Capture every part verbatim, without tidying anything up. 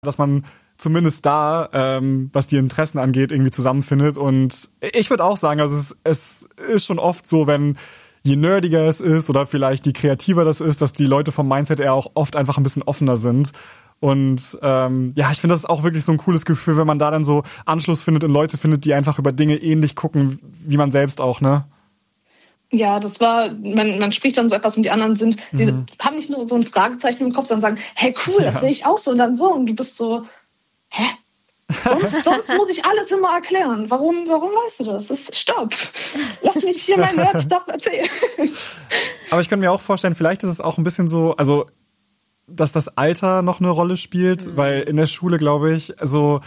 dass man zumindest da, ähm, was die Interessen angeht, irgendwie zusammenfindet. Und ich würde auch sagen, also es, es ist schon oft so, wenn je nerdiger es ist oder vielleicht je kreativer das ist, dass die Leute vom Mindset eher auch oft einfach ein bisschen offener sind. Und ähm, ja, ich finde, das ist auch wirklich so ein cooles Gefühl, wenn man da dann so Anschluss findet und Leute findet, die einfach über Dinge ähnlich gucken, wie man selbst auch, ne? Ja, das war, man, man spricht dann so etwas und die anderen sind, die mhm. haben nicht nur so ein Fragezeichen im Kopf, sondern sagen, hey, cool, das ja. sehe ich auch so und dann so. Und du bist so, hä? Sonst, sonst muss ich alles immer erklären. Warum, warum weißt du das? das ist, stopp. Lass mich hier meinen Nerd-Stuff erzählen. Aber ich könnte mir auch vorstellen, vielleicht ist es auch ein bisschen so, also dass das Alter noch eine Rolle spielt, mhm. weil in der Schule, glaube ich, also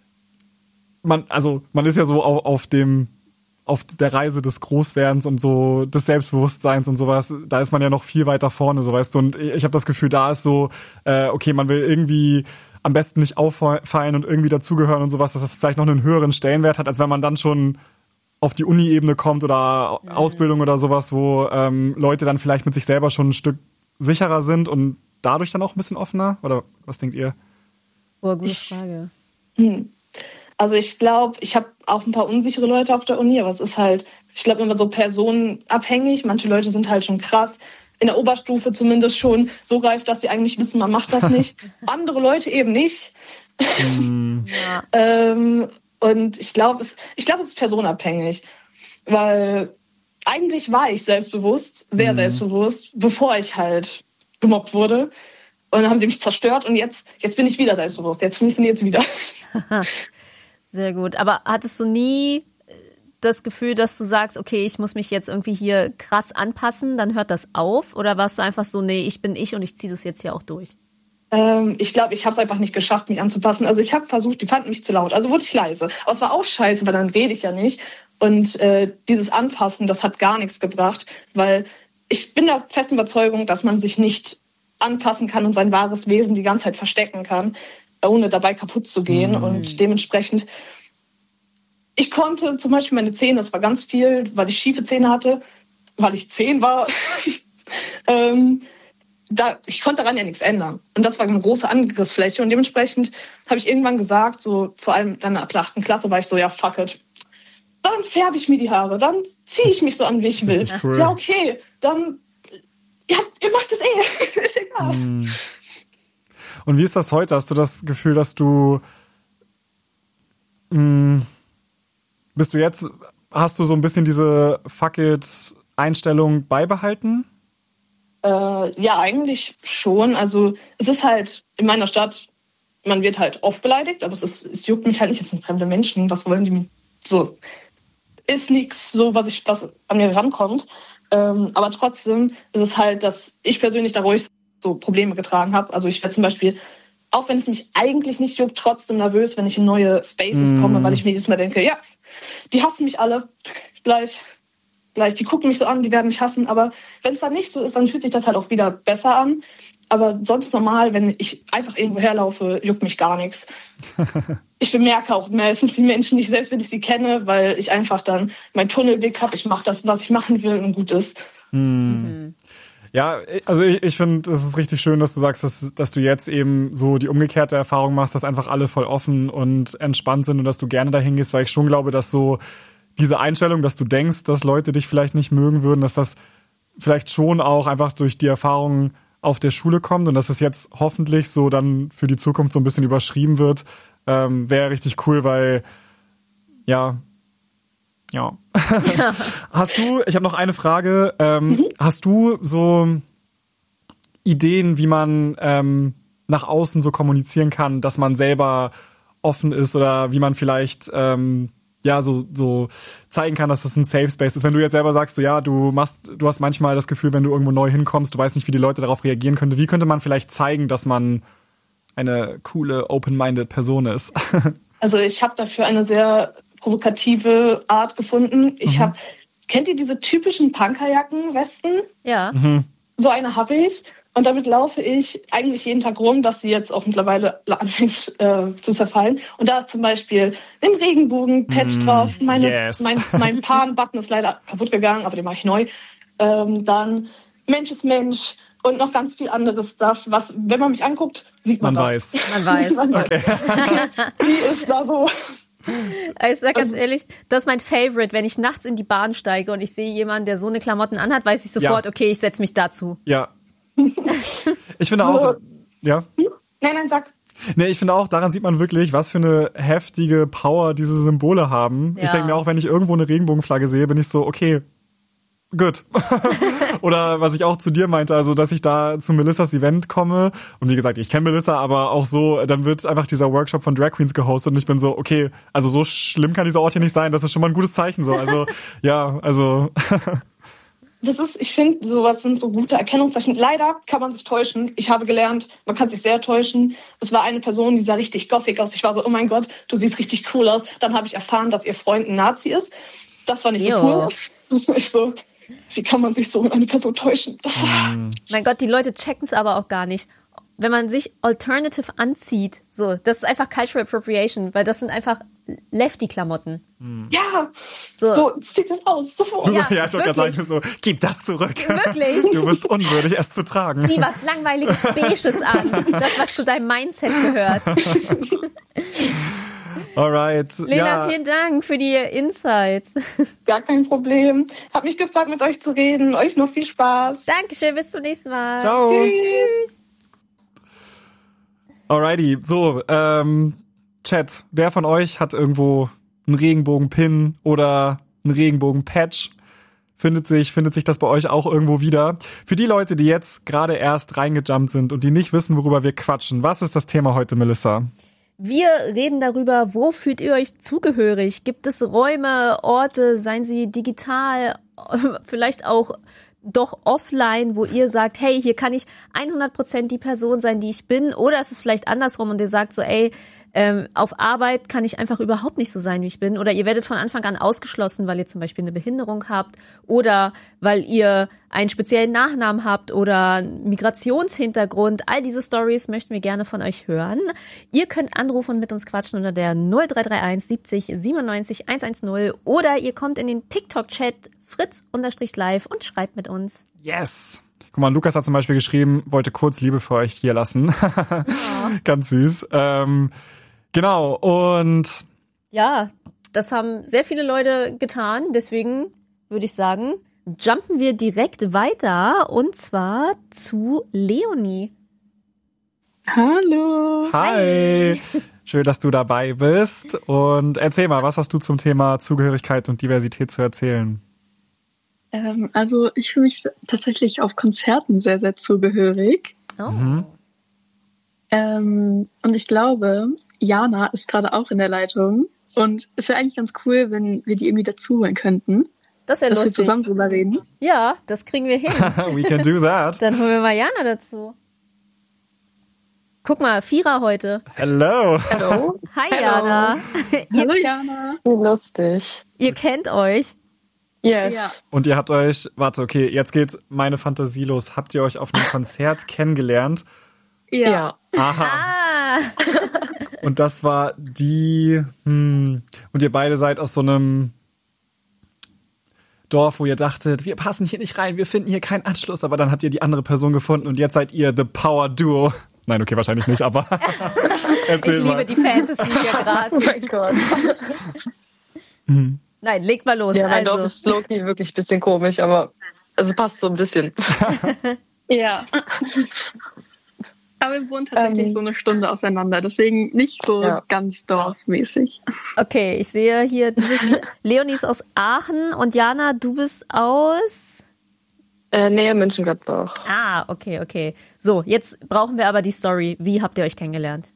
man, also man ist ja so auf, auf dem, auf der Reise des Großwerdens und so des Selbstbewusstseins und sowas, da ist man ja noch viel weiter vorne, so weißt du. Und ich habe das Gefühl, da ist so, äh, okay, man will irgendwie am besten nicht auffallen und irgendwie dazugehören und sowas, dass das vielleicht noch einen höheren Stellenwert hat, als wenn man dann schon auf die Uni-Ebene kommt oder mhm. Ausbildung oder sowas, wo ähm, Leute dann vielleicht mit sich selber schon ein Stück sicherer sind und dadurch dann auch ein bisschen offener? Oder was denkt ihr? Oh, gute Frage. Hm. Also ich glaube, ich habe auch ein paar unsichere Leute auf der Uni, aber es ist halt, ich glaube, immer so personenabhängig. Manche Leute sind halt schon krass, in der Oberstufe zumindest schon so reif, dass sie eigentlich wissen, man macht das nicht. Andere Leute eben nicht. Mm. ja. ähm, und ich glaube, es, ich glaube, es ist personenabhängig, weil eigentlich war ich selbstbewusst, sehr mm. selbstbewusst, bevor ich halt gemobbt wurde. Und dann haben sie mich zerstört und jetzt, jetzt bin ich wieder selbstbewusst. Jetzt funktioniert es wieder. Sehr gut. Aber hattest du nie das Gefühl, dass du sagst, okay, ich muss mich jetzt irgendwie hier krass anpassen, dann hört das auf? Oder warst du einfach so, nee, ich bin ich und ich ziehe das jetzt hier auch durch? Ähm, ich glaube, ich habe es einfach nicht geschafft, mich anzupassen. Also ich habe versucht, die fanden mich zu laut. Also wurde ich leise. Aber es war auch scheiße, weil dann rede ich ja nicht. Und äh, dieses Anpassen, das hat gar nichts gebracht, weil ich bin der festen Überzeugung, dass man sich nicht anpassen kann und sein wahres Wesen die ganze Zeit verstecken kann, ohne dabei kaputt zu gehen. Mhm. Und dementsprechend, ich konnte zum Beispiel meine Zähne, das war ganz viel, weil ich schiefe Zähne hatte, weil ich zehn war, ähm, da, ich konnte daran ja nichts ändern. Und das war eine große Angriffsfläche. Und dementsprechend habe ich irgendwann gesagt, so vor allem dann ab der achten Klasse war ich so, ja, fuck it. Dann färbe ich mir die Haare, dann ziehe ich mich so an, wie ich will. Cool. Ja, okay, dann, ja, ihr macht es eh, ist egal. Mm. Und wie ist das heute? Hast du das Gefühl, dass du mh, bist du jetzt, hast du so ein bisschen diese Fuck-it-Einstellung beibehalten? Äh, ja, eigentlich schon. Also es ist halt in meiner Stadt, man wird halt oft beleidigt, aber es, ist, es juckt mich halt nicht, es sind fremde Menschen, was wollen die so? Ist nichts so, was, ich, was an mir rankommt. Ähm, aber trotzdem ist es halt, dass ich persönlich da ruhig so Probleme getragen habe. Also ich werde zum Beispiel, auch wenn es mich eigentlich nicht juckt, trotzdem nervös, wenn ich in neue Spaces mm. komme, weil ich mir jedes Mal denke, ja, die hassen mich alle. Gleich, gleich, die gucken mich so an, die werden mich hassen. Aber wenn es dann nicht so ist, dann fühlt sich das halt auch wieder besser an. Aber sonst normal, wenn ich einfach irgendwo herlaufe, juckt mich gar nichts. Ich bemerke auch meistens die Menschen nicht, selbst wenn ich sie kenne, weil ich einfach dann meinen Tunnelblick habe. Ich mache das, was ich machen will und gut ist. Hm. Mhm. Ja, also ich, ich finde, es ist richtig schön, dass du sagst, dass, dass du jetzt eben so die umgekehrte Erfahrung machst, dass einfach alle voll offen und entspannt sind und dass du gerne dahin gehst, weil ich schon glaube, dass so diese Einstellung, dass du denkst, dass Leute dich vielleicht nicht mögen würden, dass das vielleicht schon auch einfach durch die Erfahrungen auf der Schule kommt und dass es jetzt hoffentlich so dann für die Zukunft so ein bisschen überschrieben wird, ähm, wäre richtig cool, weil ja, ja. ja. Hast du, ich habe noch eine Frage, ähm, mhm. hast du so Ideen, wie man ähm, nach außen so kommunizieren kann, dass man selber offen ist oder wie man vielleicht ähm, ja so so zeigen kann, dass das ein Safe Space ist. Wenn du jetzt selber sagst, so, ja, du machst, du hast manchmal das Gefühl, wenn du irgendwo neu hinkommst, du weißt nicht, wie die Leute darauf reagieren könnten. Wie könnte man vielleicht zeigen, dass man eine coole, open-minded Person ist? Also ich habe dafür eine sehr provokative Art gefunden. Ich mhm. habe, kennt ihr diese typischen Punkerjacken, Westen? Ja. Mhm. So eine habe ich. Und damit laufe ich eigentlich jeden Tag rum, dass sie jetzt auch mittlerweile anfängt äh, zu zerfallen. Und da ist zum Beispiel ein Regenbogen-Patch mm, drauf. Meine, yes. Mein, mein Pan-Button ist leider kaputt gegangen, aber den mache ich neu. Ähm, dann Mensch ist Mensch, und noch ganz viel anderes Stuff, was, wenn man mich anguckt, sieht man, Man das. weiß. Man weiß. Man Okay. Die ist da so. Ich sag ganz ehrlich, das ist mein Favorite. Wenn ich nachts in die Bahn steige und ich sehe jemanden, der so eine Klamotten anhat, weiß ich sofort, Ja. okay, ich setze mich dazu. Ja. Ich finde auch, ja. Nein, nein, sag. Nee, ich finde auch, daran sieht man wirklich, was für eine heftige Power diese Symbole haben. Ja. Ich denke mir auch, wenn ich irgendwo eine Regenbogenflagge sehe, bin ich so, okay, gut. Oder was ich auch zu dir meinte, also dass ich da zu Melissas Event komme und wie gesagt, ich kenne Melissa, aber auch so, dann wird einfach dieser Workshop von Drag Queens gehostet und ich bin so, okay, also so schlimm kann dieser Ort hier nicht sein, das ist schon mal ein gutes Zeichen so. Also ja, also Das ist, ich finde, sowas sind so gute Erkennungszeichen. Leider kann man sich täuschen. Ich habe gelernt, man kann sich sehr täuschen. Es war eine Person, die sah richtig gothic aus. Ich war so, oh mein Gott, du siehst richtig cool aus. Dann habe ich erfahren, dass ihr Freund ein Nazi ist. Das war nicht Jo. so cool. Ich so, wie kann man sich so in eine Person täuschen? Das war, Mein Gott, die Leute checken es aber auch gar nicht. Wenn man sich alternative anzieht, so, das ist einfach Cultural Appropriation, weil das sind einfach Lefty-Klamotten. ja, So. so sieht das aus, sofort. Ja, ja, ich wollte gerade wirklich. sagen, so, gib das zurück. Wirklich? Du bist unwürdig, es zu tragen. Zieh was langweiliges Beiges an. Das, was zu deinem Mindset gehört. Alright. Lena, ja. vielen Dank für die Insights. Gar kein Problem. Hab mich gefreut, mit euch zu reden. Euch noch viel Spaß. Dankeschön, bis zum nächsten Mal. Ciao. Tschüss. Alrighty, so, ähm, Chat, wer von euch hat irgendwo einen Regenbogen-Pin oder einen Regenbogen-Patch? Findet sich, findet sich das bei euch auch irgendwo wieder? Für die Leute, die jetzt gerade erst reingejumpt sind und die nicht wissen, worüber wir quatschen, was ist das Thema heute, Melissa? Wir reden darüber, wo fühlt ihr euch zugehörig? Gibt es Räume, Orte, seien sie digital, vielleicht auch doch offline, wo ihr sagt, hey, hier kann ich hundert Prozent die Person sein, die ich bin, oder ist es vielleicht andersrum und ihr sagt so, ey, ähm, auf Arbeit kann ich einfach überhaupt nicht so sein, wie ich bin, oder ihr werdet von Anfang an ausgeschlossen, weil ihr zum Beispiel eine Behinderung habt oder weil ihr einen speziellen Nachnamen habt oder einen Migrationshintergrund. All diese Stories möchten wir gerne von euch hören. Ihr könnt anrufen und mit uns quatschen unter der null drei drei eins siebzig siebenundneunzig hundertzehn oder ihr kommt in den TikTok-Chat fritz-live und schreibt mit uns. Yes! Guck mal, Lukas hat zum Beispiel geschrieben, wollte kurz Liebe für euch hier lassen. Ja. Ganz süß. Ähm, genau, und Ja, das haben sehr viele Leute getan, deswegen würde ich sagen, jumpen wir direkt weiter und zwar zu Leonie. Hallo. hi! Schön, dass du dabei bist. Und erzähl mal, was hast du zum Thema Zugehörigkeit und Diversität zu erzählen? Ähm, also ich fühle mich tatsächlich auf Konzerten sehr, sehr zugehörig. Oh. Mhm. Ähm, und ich glaube, Jana ist gerade auch in der Leitung. Und es wäre eigentlich ganz cool, wenn wir die irgendwie dazu holen könnten. Das ist ja dass wir lustig. zusammen drüber reden. Ja, das kriegen wir hin. We can do that. Dann holen wir mal Jana dazu. Guck mal, Vierer heute. Hello. Hallo. Hi Hello. Jana. Hallo Jana. Wie lustig. Ihr kennt euch. Yes. Ja. Und ihr habt euch, warte, okay, jetzt geht meine Fantasie los. Habt ihr euch auf einem Konzert kennengelernt? Ja. Ja. Aha. Ah, Und das war die, hm, und ihr beide seid aus so einem Dorf, wo ihr dachtet, wir passen hier nicht rein, wir finden hier keinen Anschluss, aber dann habt ihr die andere Person gefunden und jetzt seid ihr The Power Duo. Nein, okay, wahrscheinlich nicht, aber ich erzähl liebe mal. die Fantasy hier gerade. Oh mein Gott. Nein, leg mal los. Ja, mein Dorf also. ist Loki wirklich ein bisschen komisch, aber also passt so ein bisschen. Ja. Aber wir wohnen tatsächlich Ähm. so eine Stunde auseinander, deswegen nicht so Ja. ganz dorfmäßig. Okay, ich sehe hier, du bist, Leonie ist aus Aachen und Jana, du bist aus... Äh, Nähe München-Gladbach. Ah, okay, okay. So, jetzt brauchen wir aber die Story. Wie habt ihr euch kennengelernt?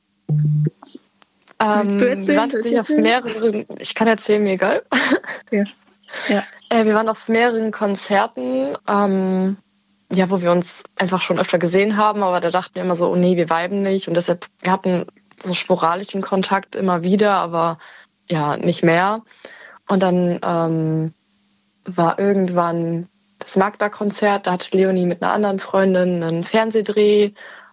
Ähm, du erzählen? wir waren Soll ich tatsächlich auf mehreren, ich kann erzählen, mir egal. Ja. Ja. Äh, wir waren auf mehreren Konzerten, ähm, ja, wo wir uns einfach schon öfter gesehen haben, aber da dachten wir immer so, oh nee, wir viben nicht und deshalb, wir hatten so sporadischen Kontakt immer wieder, aber ja, nicht mehr. Und dann ähm, war irgendwann das Magda-Konzert, da hatte Leonie mit einer anderen Freundin einen Fernsehdreh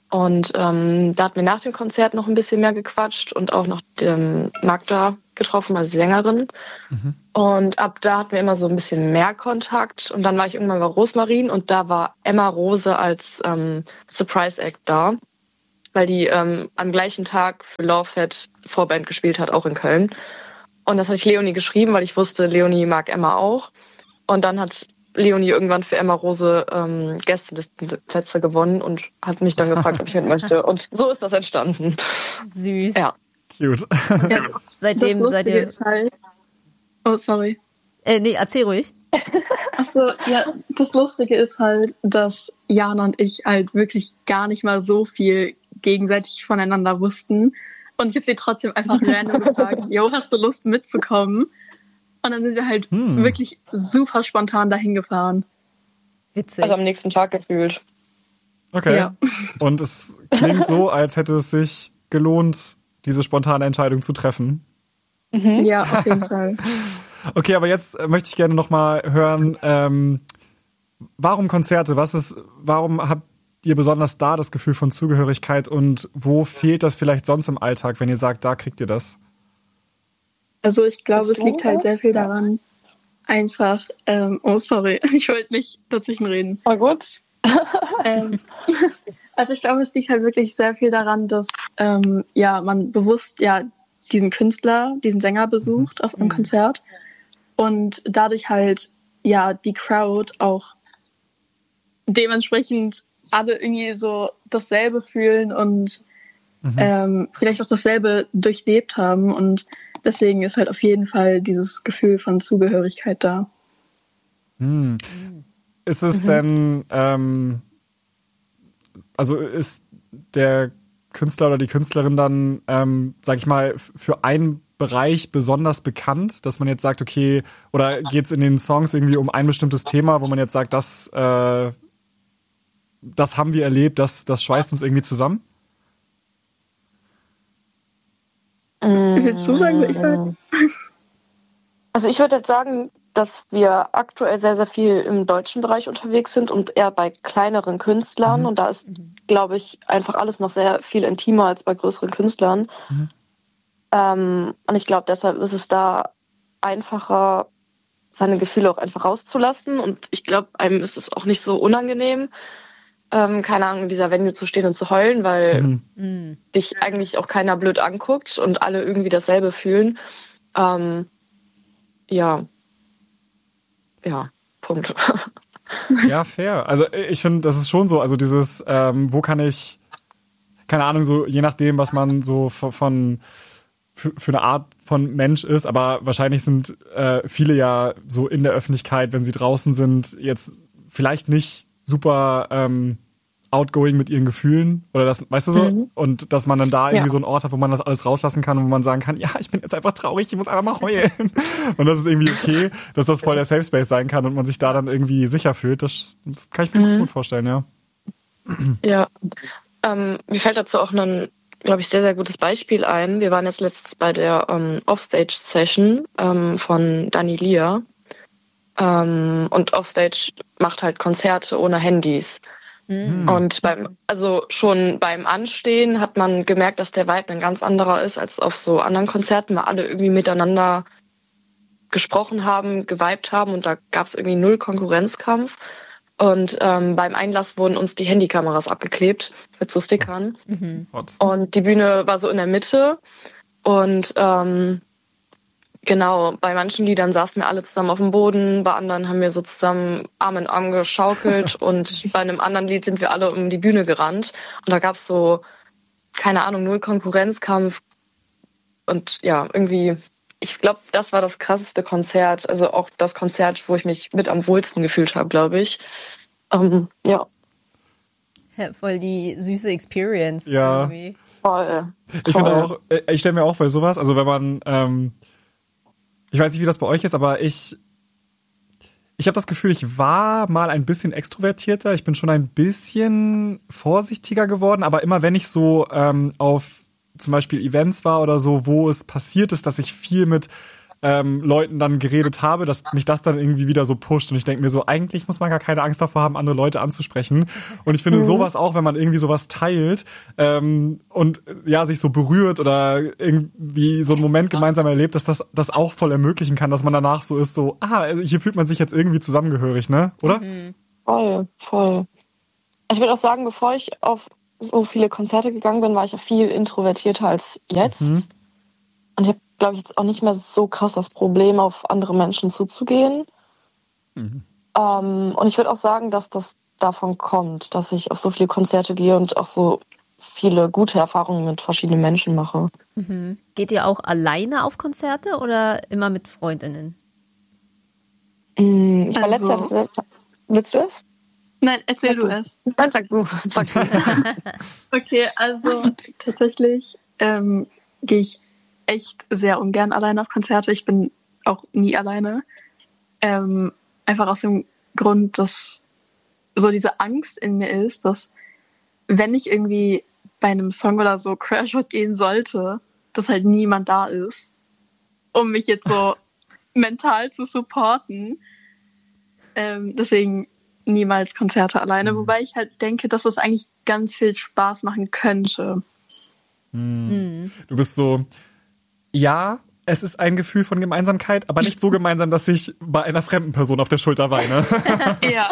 Und ähm, da hatten wir nach dem Konzert noch ein bisschen mehr gequatscht und auch noch den Magda getroffen, also die Sängerin. Mhm. Und ab da hatten wir immer so ein bisschen mehr Kontakt. Und dann war ich irgendwann bei Rosmarin und da war Emma Rose als ähm, Surprise-Act da, weil die ähm, am gleichen Tag für Lovehead Vorband gespielt hat, auch in Köln. Und das hatte ich Leonie geschrieben, weil ich wusste, Leonie mag Emma auch. Und dann hat Leonie irgendwann für Emma Rose ähm, Gästelistenplätze gewonnen und hat mich dann gefragt, ob ich mit möchte. Und so ist das entstanden. Süß. Ja. Cute. Ja, Seitdem das seid Lustige ihr... ist halt, oh, sorry. Äh, nee, erzähl ruhig. Achso, ja, das Lustige ist halt, dass Jana und ich halt wirklich gar nicht mal so viel gegenseitig voneinander wussten. Und ich habe sie trotzdem einfach random gefragt, jo, hast du Lust mitzukommen? Und dann sind wir halt hm. wirklich super spontan dahin gefahren. Witzig. Also am nächsten Tag gefühlt. Okay. Ja. Und es klingt so, als hätte es sich gelohnt, diese spontane Entscheidung zu treffen. Mhm. Ja, auf jeden Fall. Okay, aber jetzt möchte ich gerne noch mal hören, ähm, warum Konzerte? Was ist, warum habt ihr besonders da das Gefühl von Zugehörigkeit und wo fehlt das vielleicht sonst im Alltag, wenn ihr sagt, da kriegt ihr das? Also ich glaube, es liegt halt sehr viel daran, einfach, ähm, oh sorry, ich wollte nicht dazwischen reden. War gut. ähm, also ich glaube, es liegt halt wirklich sehr viel daran, dass ähm, ja man bewusst ja diesen Künstler, diesen Sänger besucht auf einem mhm. Konzert und dadurch halt ja die Crowd auch dementsprechend alle irgendwie so dasselbe fühlen und mhm. ähm, vielleicht auch dasselbe durchlebt haben und deswegen ist halt auf jeden Fall dieses Gefühl von Zugehörigkeit da. Hm. Ist es mhm. denn, ähm, also ist der Künstler oder die Künstlerin dann, ähm, sag ich mal, für einen Bereich besonders bekannt, dass man jetzt sagt, okay, oder geht es in den Songs irgendwie um ein bestimmtes Thema, wo man jetzt sagt, das, äh, das haben wir erlebt, das, das schweißt uns irgendwie zusammen? Willst du sagen, was ich sage? Also ich würde jetzt sagen, dass wir aktuell sehr, sehr viel im deutschen Bereich unterwegs sind und eher bei kleineren Künstlern. Mhm. Und da ist, glaube ich, einfach alles noch sehr viel intimer als bei größeren Künstlern. Mhm. Ähm, und ich glaube, deshalb ist es da einfacher, seine Gefühle auch einfach rauszulassen. Und ich glaube, einem ist es auch nicht so unangenehm, ähm, keine Ahnung, in dieser Venue zu stehen und zu heulen, weil mhm. dich eigentlich auch keiner blöd anguckt und alle irgendwie dasselbe fühlen. Ähm, ja. Ja, Punkt. Ja, fair. Also ich finde, das ist schon so, also dieses, ähm, wo kann ich, keine Ahnung, so je nachdem, was man so von, von für, für eine Art von Mensch ist, aber wahrscheinlich sind äh, viele ja so in der Öffentlichkeit, wenn sie draußen sind, jetzt vielleicht nicht super ähm, outgoing mit ihren Gefühlen oder das, weißt du so? Mhm. Und dass man dann da irgendwie ja. so einen Ort hat, wo man das alles rauslassen kann und wo man sagen kann, ja, ich bin jetzt einfach traurig, ich muss einfach mal heulen. Und das ist irgendwie okay, dass das voll der Safe Space sein kann und man sich da dann irgendwie sicher fühlt. Das kann ich mir mhm. gut vorstellen, ja. Ja, ähm, mir fällt dazu auch ein, glaube ich, sehr, sehr gutes Beispiel ein. Wir waren jetzt letztens bei der ähm, Offstage-Session ähm, von Dani Lia. Ähm, und Offstage macht halt Konzerte ohne Handys. Mhm. Und beim, also schon beim Anstehen hat man gemerkt, dass der Vibe ein ganz anderer ist als auf so anderen Konzerten, weil alle irgendwie miteinander gesprochen haben, geweibt haben und da gab es irgendwie null Konkurrenzkampf. Und ähm, beim Einlass wurden uns die Handykameras abgeklebt mit so Stickern. Mhm. Und die Bühne war so in der Mitte und ähm, genau, bei manchen Liedern saßen wir alle zusammen auf dem Boden, bei anderen haben wir so zusammen Arm in Arm geschaukelt und bei einem anderen Lied sind wir alle um die Bühne gerannt. Und da gab es so, keine Ahnung, null Konkurrenzkampf. Und ja, irgendwie, ich glaube, das war das krasseste Konzert. Also auch das Konzert, wo ich mich mit am wohlsten gefühlt habe, glaube ich. Ähm, ja. ja. Voll die süße Experience. Ja. Irgendwie. Voll. Ich finde auch, ich stelle mir auch bei sowas, also wenn man, ähm, ich weiß nicht, wie das bei euch ist, aber ich ich habe das Gefühl, ich war mal ein bisschen extrovertierter. Ich bin schon ein bisschen vorsichtiger geworden. Aber immer wenn ich so ähm, auf zum Beispiel Events war oder so, wo es passiert ist, dass ich viel mit ähm, Leuten dann geredet habe, dass mich das dann irgendwie wieder so pusht. Und ich denke mir so, eigentlich muss man gar keine Angst davor haben, andere Leute anzusprechen. Und ich finde mhm. sowas auch, wenn man irgendwie sowas teilt ähm, und ja sich so berührt oder irgendwie so einen Moment gemeinsam erlebt, dass das das auch voll ermöglichen kann, dass man danach so ist, so, ah, hier fühlt man sich jetzt irgendwie zusammengehörig, ne? Oder? Mhm. Voll, voll. Ich würde auch sagen, bevor ich auf so viele Konzerte gegangen bin, war ich auch viel introvertierter als jetzt. Mhm. Und ich habe, glaube ich, jetzt auch nicht mehr so krass das Problem, auf andere Menschen zuzugehen. Mhm. Ähm, und ich würde auch sagen, dass das davon kommt, dass ich auf so viele Konzerte gehe und auch so viele gute Erfahrungen mit verschiedenen Menschen mache. Mhm. Geht ihr auch alleine auf Konzerte oder immer mit FreundInnen? Mhm, ich war also. letztes Jahr... Willst du es? Nein, erzähl du es. Nein, sag du. Sag du. Okay, also tatsächlich ähm, gehe ich echt sehr ungern alleine auf Konzerte. Ich bin auch nie alleine. Ähm, einfach aus dem Grund, dass so diese Angst in mir ist, dass wenn ich irgendwie bei einem Song oder so Crashwood gehen sollte, dass halt niemand da ist, um mich jetzt so mental zu supporten. Ähm, deswegen niemals Konzerte alleine, mhm. wobei ich halt denke, dass das eigentlich ganz viel Spaß machen könnte. Mhm. Du bist so, ja, es ist ein Gefühl von Gemeinsamkeit, aber nicht so gemeinsam, dass ich bei einer fremden Person auf der Schulter weine. Ja.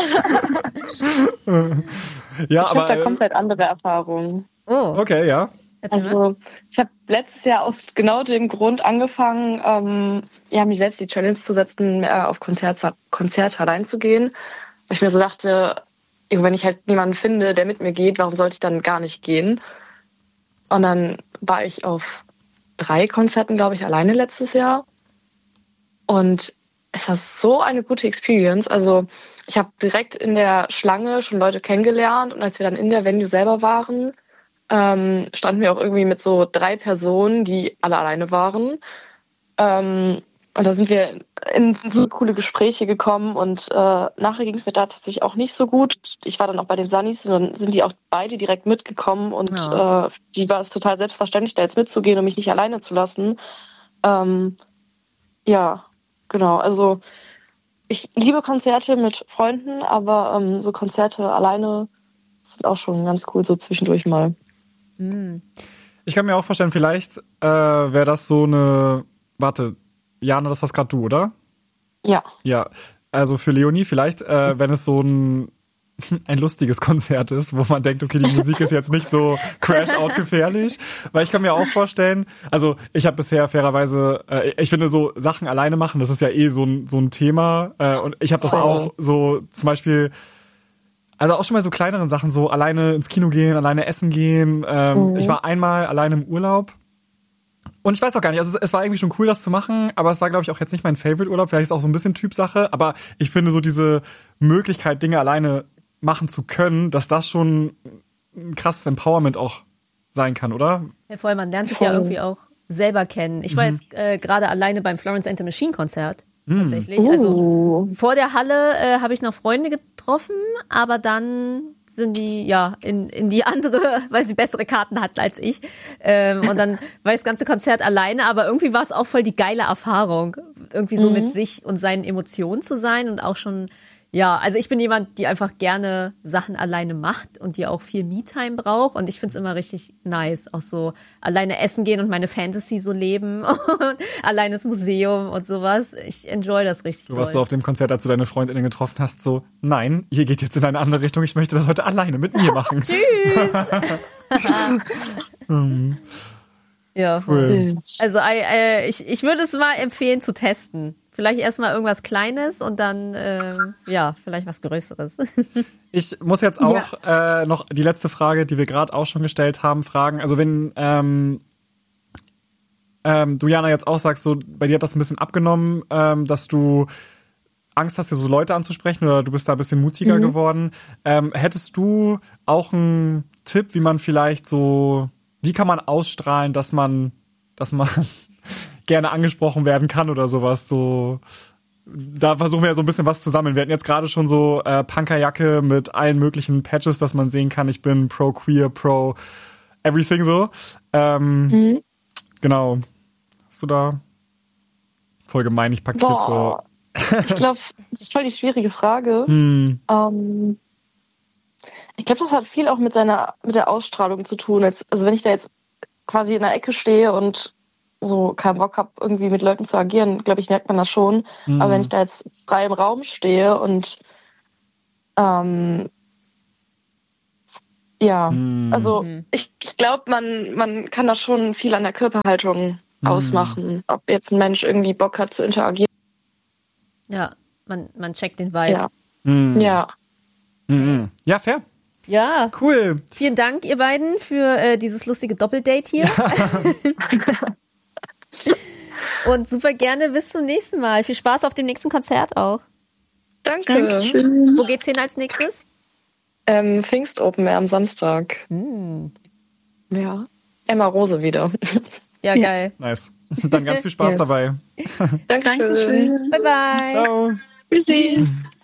ja, ich aber habe da komplett andere Erfahrungen. Oh. Okay, ja. Also ich habe letztes Jahr aus genau dem Grund angefangen, ähm, ja, mich selbst die Challenge zu setzen, äh, auf Konzerte, Konzerte allein zu gehen. Weil ich mir so dachte, wenn ich halt niemanden finde, der mit mir geht, warum sollte ich dann gar nicht gehen? Und dann war ich auf drei Konzerten, glaube ich, alleine letztes Jahr. Und es war so eine gute Experience. Also ich habe direkt in der Schlange schon Leute kennengelernt. Und als wir dann in der Venue selber waren, ähm, standen wir auch irgendwie mit so drei Personen, die alle alleine waren. Ähm, und da sind wir in so coole Gespräche gekommen. Und äh, nachher ging es mir da tatsächlich auch nicht so gut. Ich war dann auch bei den Sunnies und dann sind die auch beide direkt mitgekommen. Und ja. äh, die war es total selbstverständlich, da jetzt mitzugehen und mich nicht alleine zu lassen. Ähm, ja, genau. Also ich liebe Konzerte mit Freunden, aber ähm, so Konzerte alleine sind auch schon ganz cool, so zwischendurch mal. Ich kann mir auch vorstellen, vielleicht äh, wäre das so eine, warte, Jana, das warst gerade du, oder? Ja. Ja, also für Leonie vielleicht, äh, wenn es so ein, ein lustiges Konzert ist, wo man denkt, okay, die Musik ist jetzt nicht so Crash-Out gefährlich, weil ich kann mir auch vorstellen, also ich habe bisher fairerweise, äh, ich finde so Sachen alleine machen, das ist ja eh so ein, so ein Thema äh, und ich habe das auch so zum Beispiel. Also auch schon mal so kleineren Sachen, so alleine ins Kino gehen, alleine essen gehen. Ähm, mhm. Ich war einmal alleine im Urlaub. Und ich weiß auch gar nicht, also es, es war irgendwie schon cool, das zu machen, aber es war, glaube ich, auch jetzt nicht mein Favorite-Urlaub. Vielleicht ist es auch so ein bisschen Typsache, aber ich finde so diese Möglichkeit, Dinge alleine machen zu können, dass das schon ein krasses Empowerment auch sein kann, oder? Ja, vor allem, man lernt sich ja irgendwie auch selber kennen. Ich war mhm. jetzt äh, gerade alleine beim Florence and the Machine Konzert. Tatsächlich. Uh. Also vor der Halle äh, habe ich noch Freunde getroffen, aber dann sind die ja in, in die andere, weil sie bessere Karten hatten als ich. Ähm, und dann war ich das ganze Konzert alleine, aber irgendwie war es auch voll die geile Erfahrung, irgendwie so mhm. mit sich und seinen Emotionen zu sein und auch schon, ja, also ich bin jemand, die einfach gerne Sachen alleine macht und die auch viel Me-Time braucht und ich find's immer richtig nice, auch so alleine essen gehen und meine Fantasy so leben und alleine ins Museum und sowas. Ich enjoy das richtig. Du warst so auf dem Konzert, als du deine Freundinnen getroffen hast, so, nein, ihr geht jetzt in eine andere Richtung, ich möchte das heute alleine mit mir machen. Tschüss! hm. Ja, cool. Also äh, ich, ich würde es mal empfehlen zu testen. Vielleicht erstmal irgendwas Kleines und dann, äh, ja, vielleicht was Größeres. Ich muss jetzt auch ja. äh, noch die letzte Frage, die wir gerade auch schon gestellt haben, fragen. Also wenn ähm, ähm, du, Jana, jetzt auch sagst, so bei dir hat das ein bisschen abgenommen, ähm, dass du Angst hast, dir so Leute anzusprechen oder du bist da ein bisschen mutiger mhm. geworden. Ähm, hättest du auch einen Tipp, wie man vielleicht so, wie kann man ausstrahlen, dass man, dass man gerne angesprochen werden kann oder sowas, so, da versuchen wir ja so ein bisschen was zu sammeln. Wir hatten jetzt gerade schon so äh, Punkerjacke mit allen möglichen Patches, dass man sehen kann, ich bin pro queer, pro everything so. Ähm, mhm. Genau. Hast du da Voll gemein, ich pack Boah. jetzt so. Ich glaube, das ist voll die schwierige Frage. Hm. Ähm, ich glaube, das hat viel auch mit seiner, mit der Ausstrahlung zu tun. Jetzt, also wenn ich da jetzt quasi in der Ecke stehe und so keinen Bock habe, irgendwie mit Leuten zu agieren, glaube ich, merkt man das schon. Hm. Aber wenn ich da jetzt frei im Raum stehe und ähm, ja, Hm. also Mhm. ich, ich glaube, man, man kann da schon viel an der Körperhaltung Hm. ausmachen, ob jetzt ein Mensch irgendwie Bock hat zu interagieren. Ja, man, man checkt den Vibe. Ja, Hm. ja. Mhm. Ja, fair. Ja, Cool. vielen Dank, ihr beiden, für äh, dieses lustige Doppeldate hier. Und super gerne bis zum nächsten Mal. Viel Spaß auf dem nächsten Konzert auch. Danke. Dankeschön. Wo geht's hin als nächstes? Ähm, Pfingst Open Air am Samstag. Hm. Ja. Emma Rose wieder. Ja, Ja. geil. Nice. Dann ganz viel Spaß Yes. dabei. Dankeschön. Dankeschön. Bye, bye. Ciao. Tschüssi.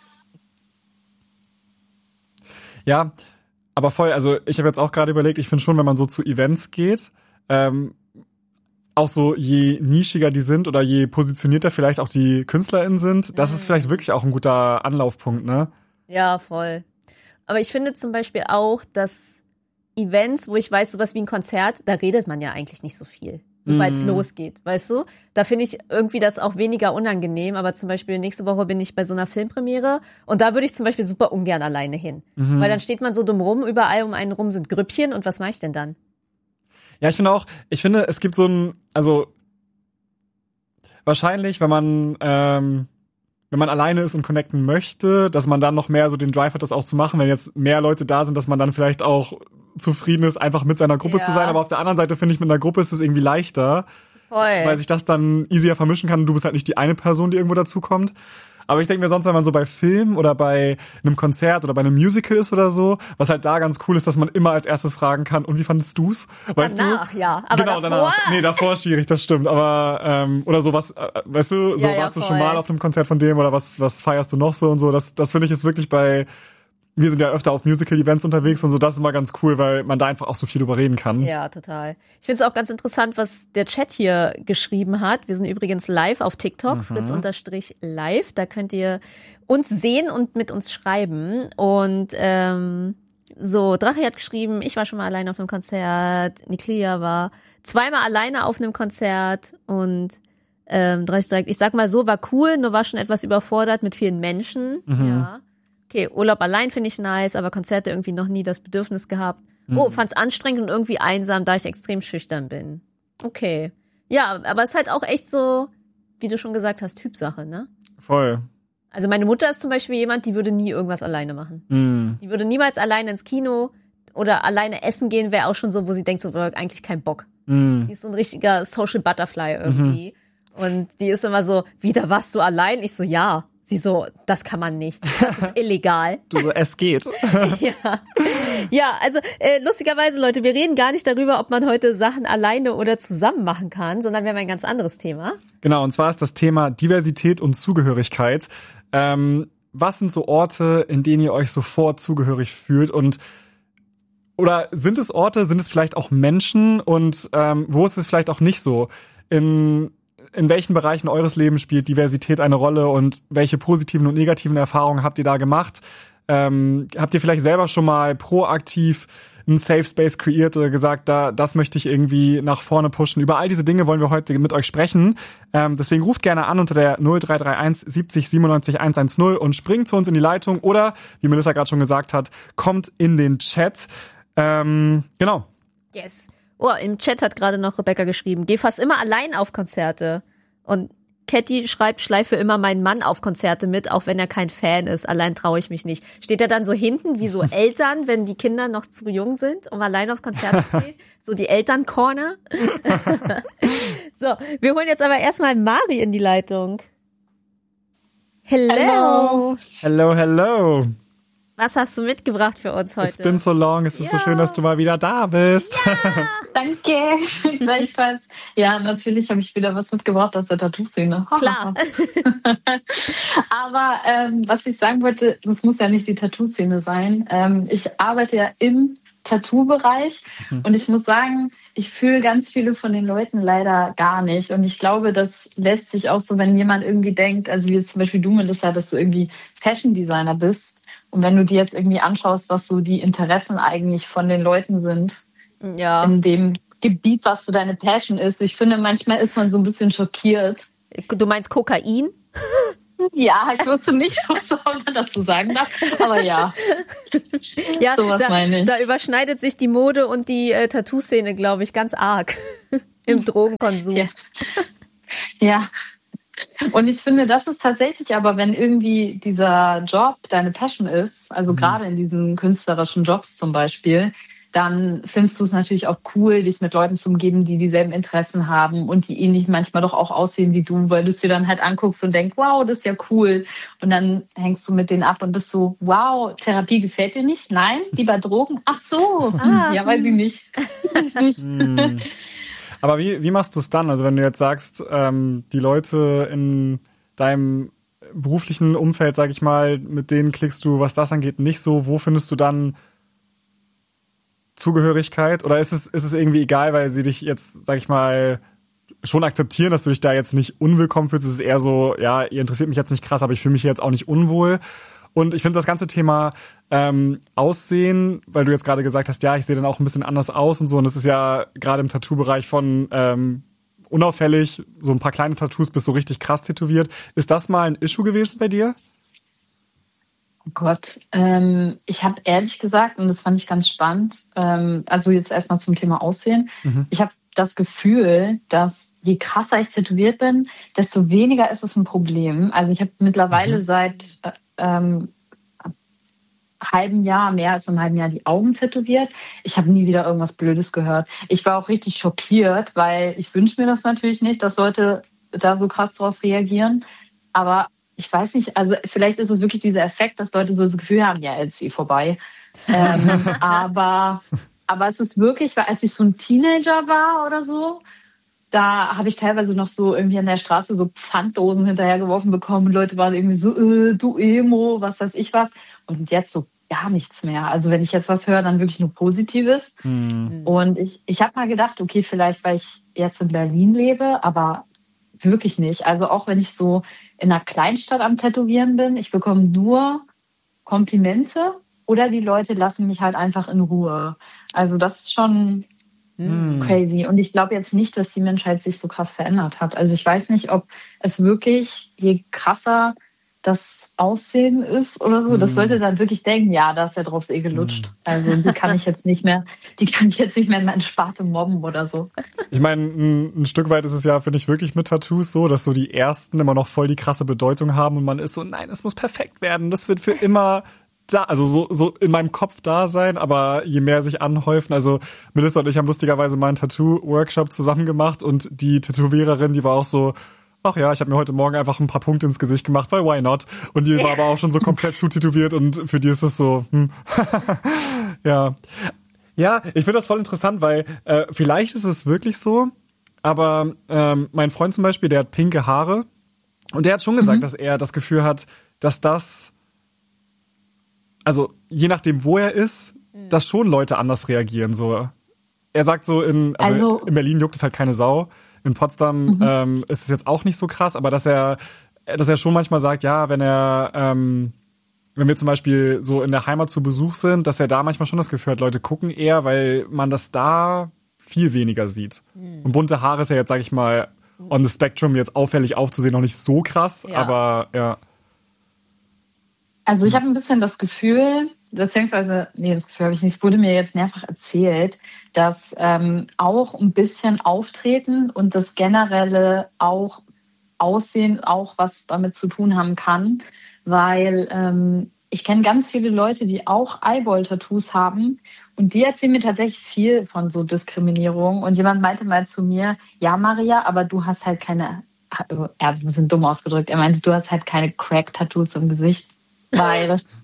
Ja, aber voll, also ich habe jetzt auch gerade überlegt, ich finde schon, wenn man so zu Events geht, ähm, auch so je nischiger die sind oder je positionierter vielleicht auch die KünstlerInnen sind, das ist vielleicht wirklich auch ein guter Anlaufpunkt, ne? Ja, voll. Aber ich finde zum Beispiel auch, dass Events, wo ich weiß, sowas wie ein Konzert, da redet man ja eigentlich nicht so viel, sobald es Mm. losgeht, weißt du? Da finde ich irgendwie das auch weniger unangenehm, aber zum Beispiel nächste Woche bin ich bei so einer Filmpremiere und da würde ich zum Beispiel super ungern alleine hin. Mhm. Weil dann steht man so dumm rum, überall um einen rum sind Grüppchen und was mache ich denn dann? Ja, ich finde auch, ich finde, es gibt so ein, also wahrscheinlich, wenn man ähm, wenn man alleine ist und connecten möchte, dass man dann noch mehr so den Drive hat, das auch zu machen, wenn jetzt mehr Leute da sind, dass man dann vielleicht auch zufrieden ist, einfach mit seiner Gruppe Ja. zu sein. Aber auf der anderen Seite finde ich, mit einer Gruppe ist es irgendwie leichter, Voll. weil sich das dann easier vermischen kann. Du bist halt nicht die eine Person, die irgendwo dazukommt. Aber ich denke mir sonst, wenn man so bei Film oder bei einem Konzert oder bei einem Musical ist oder so, was halt da ganz cool ist, dass man immer als erstes fragen kann, und wie fandest du's? Weißt Danach, du? ja. Aber genau, davor, danach. Nee, davor ist schwierig, das stimmt. Aber, ähm, oder sowas, äh, weißt du, so Ja, ja, warst du voll. schon mal auf einem Konzert von dem oder was, was feierst du noch so und so. Das, das finde ich ist wirklich bei, wir sind ja öfter auf Musical-Events unterwegs und so, das ist immer ganz cool, weil man da einfach auch so viel drüber reden kann. Ja, total. Ich finde es auch ganz interessant, was der Chat hier geschrieben hat. Wir sind übrigens live auf TikTok, Mhm. Fritz-live. Da könnt ihr uns sehen und mit uns schreiben. Und ähm, so, Drache hat geschrieben, ich war schon mal alleine auf einem Konzert. Niklia war zweimal alleine auf einem Konzert. Und ähm, Drache sagt, ich sag mal so, war cool, nur war schon etwas überfordert mit vielen Menschen. Mhm. Ja. Okay, Urlaub allein finde ich nice, aber Konzerte irgendwie noch nie das Bedürfnis gehabt. Oh, fand's anstrengend und irgendwie einsam, da ich extrem schüchtern bin. Okay. Ja, aber es ist halt auch echt so, wie du schon gesagt hast, Typsache, ne? Voll. Also meine Mutter ist zum Beispiel jemand, die würde nie irgendwas alleine machen. Mhm. Die würde niemals alleine ins Kino oder alleine essen gehen, wäre auch schon so, wo sie denkt, so, oh, eigentlich kein Bock. Mhm. Die ist so ein richtiger Social Butterfly irgendwie. Und die ist immer so, wieder warst du allein? Ich so, ja. Sie so, das kann man nicht. Das ist illegal. Du so, es geht. Ja, ja, also äh, lustigerweise, Leute, wir reden gar nicht darüber, ob man heute Sachen alleine oder zusammen machen kann, sondern wir haben ein ganz anderes Thema. Genau, und zwar ist das Thema Diversität und Zugehörigkeit. Ähm, was sind so Orte, in denen ihr euch sofort zugehörig fühlt? Und oder sind es Orte, sind es vielleicht auch Menschen? Und ähm, wo ist es vielleicht auch nicht so? In In welchen Bereichen eures Lebens spielt Diversität eine Rolle und welche positiven und negativen Erfahrungen habt ihr da gemacht? Ähm, habt ihr vielleicht selber schon mal proaktiv einen Safe Space kreiert oder gesagt, da das möchte ich irgendwie nach vorne pushen? Über all diese Dinge wollen wir heute mit euch sprechen. Ähm, deswegen ruft gerne an unter der null drei drei eins siebzig siebenundneunzig hundertzehn und springt zu uns in die Leitung oder, wie Melissa gerade schon gesagt hat, kommt in den Chat. Ähm, genau. Yes. Oh, im Chat hat gerade noch Rebecca geschrieben, geh fast immer allein auf Konzerte. Und Catty schreibt, schleife immer meinen Mann auf Konzerte mit, auch wenn er kein Fan ist. Allein traue ich mich nicht. Steht er dann so hinten wie so Eltern, wenn die Kinder noch zu jung sind, um allein aufs Konzert zu gehen? So die Eltern-Corner. So, wir holen jetzt aber erstmal Mari in die Leitung. Hello. Hello. Hello, hello. Was hast du mitgebracht für uns heute? It's been so long. Es ist ja. so schön, dass du mal wieder da bist. Ja. Danke. Gleichfalls. Ja, natürlich habe ich wieder was mitgebracht aus der Tattoo-Szene. Klar. Aber ähm, was ich sagen wollte, das muss ja nicht die Tattoo-Szene sein. Ähm, ich arbeite ja im Tattoo-Bereich mhm. und ich muss sagen, ich fühle ganz viele von den Leuten leider gar nicht. Und ich glaube, das lässt sich auch so, wenn jemand irgendwie denkt, also wie jetzt zum Beispiel du, Melissa, dass du irgendwie Fashion-Designer bist. Und wenn du dir jetzt irgendwie anschaust, was so die Interessen eigentlich von den Leuten sind, ja. in dem Gebiet, was so deine Passion ist, ich finde, manchmal ist man so ein bisschen schockiert. Du meinst Kokain? Ja, ich wusste nicht, ob man das so sagen darf, aber ja. Ja, sowas da, meine ich. Da überschneidet sich die Mode und die äh, Tattoo-Szene, glaube ich, ganz arg im Drogenkonsum. Ja. ja. Und ich finde, das ist tatsächlich aber, wenn irgendwie dieser Job deine Passion ist, also mhm. gerade in diesen künstlerischen Jobs zum Beispiel, dann findest du es natürlich auch cool, dich mit Leuten zu umgeben, die dieselben Interessen haben und die ähnlich manchmal doch auch aussehen wie du, weil du es dir dann halt anguckst und denkst, wow, das ist ja cool. Und dann hängst du mit denen ab und bist so, wow, Therapie gefällt dir nicht? Nein, lieber Drogen? Ach so, ah. ja, weiß ich nicht. Ich nicht. Mhm. Aber wie, wie machst du es dann? Also wenn du jetzt sagst, ähm, die Leute in deinem beruflichen Umfeld, sag ich mal, mit denen klickst du, was das angeht, nicht so, wo findest du dann Zugehörigkeit? Oder ist es, ist es irgendwie egal, weil sie dich jetzt, sag ich mal, schon akzeptieren, dass du dich da jetzt nicht unwillkommen fühlst? Es ist eher so, ja, ihr interessiert mich jetzt nicht krass, aber ich fühle mich jetzt auch nicht unwohl. Und ich finde das ganze Thema ähm, Aussehen, weil du jetzt gerade gesagt hast, ja, ich sehe dann auch ein bisschen anders aus und so. Und das ist ja gerade im Tattoo-Bereich von ähm, unauffällig, so ein paar kleine Tattoos bis so richtig krass tätowiert. Ist das mal ein Issue gewesen bei dir? Oh Gott, ähm, ich habe ehrlich gesagt, und das fand ich ganz spannend, ähm, also jetzt erstmal zum Thema Aussehen. Mhm. Ich habe das Gefühl, dass je krasser ich tätowiert bin, desto weniger ist es ein Problem. Also ich habe mittlerweile mhm. seit äh, ähm, halben Jahr, mehr als einem halben Jahr die Augen tätowiert. Ich habe nie wieder irgendwas Blödes gehört. Ich war auch richtig schockiert, weil ich wünsche mir das natürlich nicht, dass Leute da so krass drauf reagieren. Aber ich weiß nicht, also vielleicht ist es wirklich dieser Effekt, dass Leute so das Gefühl haben, ja, jetzt ist sie vorbei. ähm, aber, aber es ist wirklich, weil als ich so ein Teenager war oder so, da habe ich teilweise noch so irgendwie an der Straße so Pfanddosen hinterhergeworfen bekommen. Und Leute waren irgendwie so, äh, du Emo, was weiß ich was. Und jetzt so gar nichts mehr. Also wenn ich jetzt was höre, dann wirklich nur Positives. Mhm. Und ich, ich habe mal gedacht, okay, vielleicht, weil ich jetzt in Berlin lebe, aber wirklich nicht. Also auch wenn ich so in einer Kleinstadt am Tätowieren bin, ich bekomme nur Komplimente oder die Leute lassen mich halt einfach in Ruhe. Also das ist schon hm. crazy. Und ich glaube jetzt nicht, dass die Menschheit sich so krass verändert hat. Also ich weiß nicht, ob es wirklich, je krasser das Aussehen ist oder so, hm. dass Leute dann wirklich denken, ja, da ist der drauf eh gelutscht. Hm. Also die kann ich jetzt nicht mehr, die kann ich jetzt nicht mehr in meine Sparte mobben oder so. Ich meine, ein, ein Stück weit ist es ja, finde ich, wirklich mit Tattoos so, dass so die ersten immer noch voll die krasse Bedeutung haben und man ist so, nein, es muss perfekt werden, das wird für immer da, also so, so in meinem Kopf da sein, aber je mehr sich anhäufen, also Melissa und ich haben lustigerweise mal einen Tattoo-Workshop zusammen gemacht und die Tätowiererin, die war auch so, ach ja, ich habe mir heute Morgen einfach ein paar Punkte ins Gesicht gemacht, weil why not? Und die war aber auch schon so komplett zutätowiert und für die ist es so, hm. ja. Ja, ich finde das voll interessant, weil äh, vielleicht ist es wirklich so, aber ähm, mein Freund zum Beispiel, der hat pinke Haare und der hat schon gesagt, mhm. dass er das Gefühl hat, dass das, also je nachdem, wo er ist, mhm. dass schon Leute anders reagieren. So, er sagt so, in, also, also in Berlin juckt es halt keine Sau. In Potsdam mhm. ähm, ist es jetzt auch nicht so krass, aber dass er, dass er schon manchmal sagt, ja, wenn er, ähm, wenn wir zum Beispiel so in der Heimat zu Besuch sind, dass er da manchmal schon das Gefühl hat, Leute gucken eher, weil man das da viel weniger sieht. Mhm. Und bunte Haare ist ja jetzt, sag ich mal, on the spectrum jetzt auffällig aufzusehen, noch nicht so krass, ja. aber ja. Also ich habe ein bisschen das Gefühl, beziehungsweise, nee, das Gefühl habe ich nicht, es wurde mir jetzt mehrfach erzählt, dass ähm, auch ein bisschen Auftreten und das generelle auch Aussehen auch was damit zu tun haben kann, weil ähm, ich kenne ganz viele Leute, die auch Eyeball-Tattoos haben und die erzählen mir tatsächlich viel von so Diskriminierung und jemand meinte mal zu mir, ja Maria, aber du hast halt keine, er hat ein bisschen dumm ausgedrückt, er meinte, du hast halt keine Crack-Tattoos im Gesicht, weil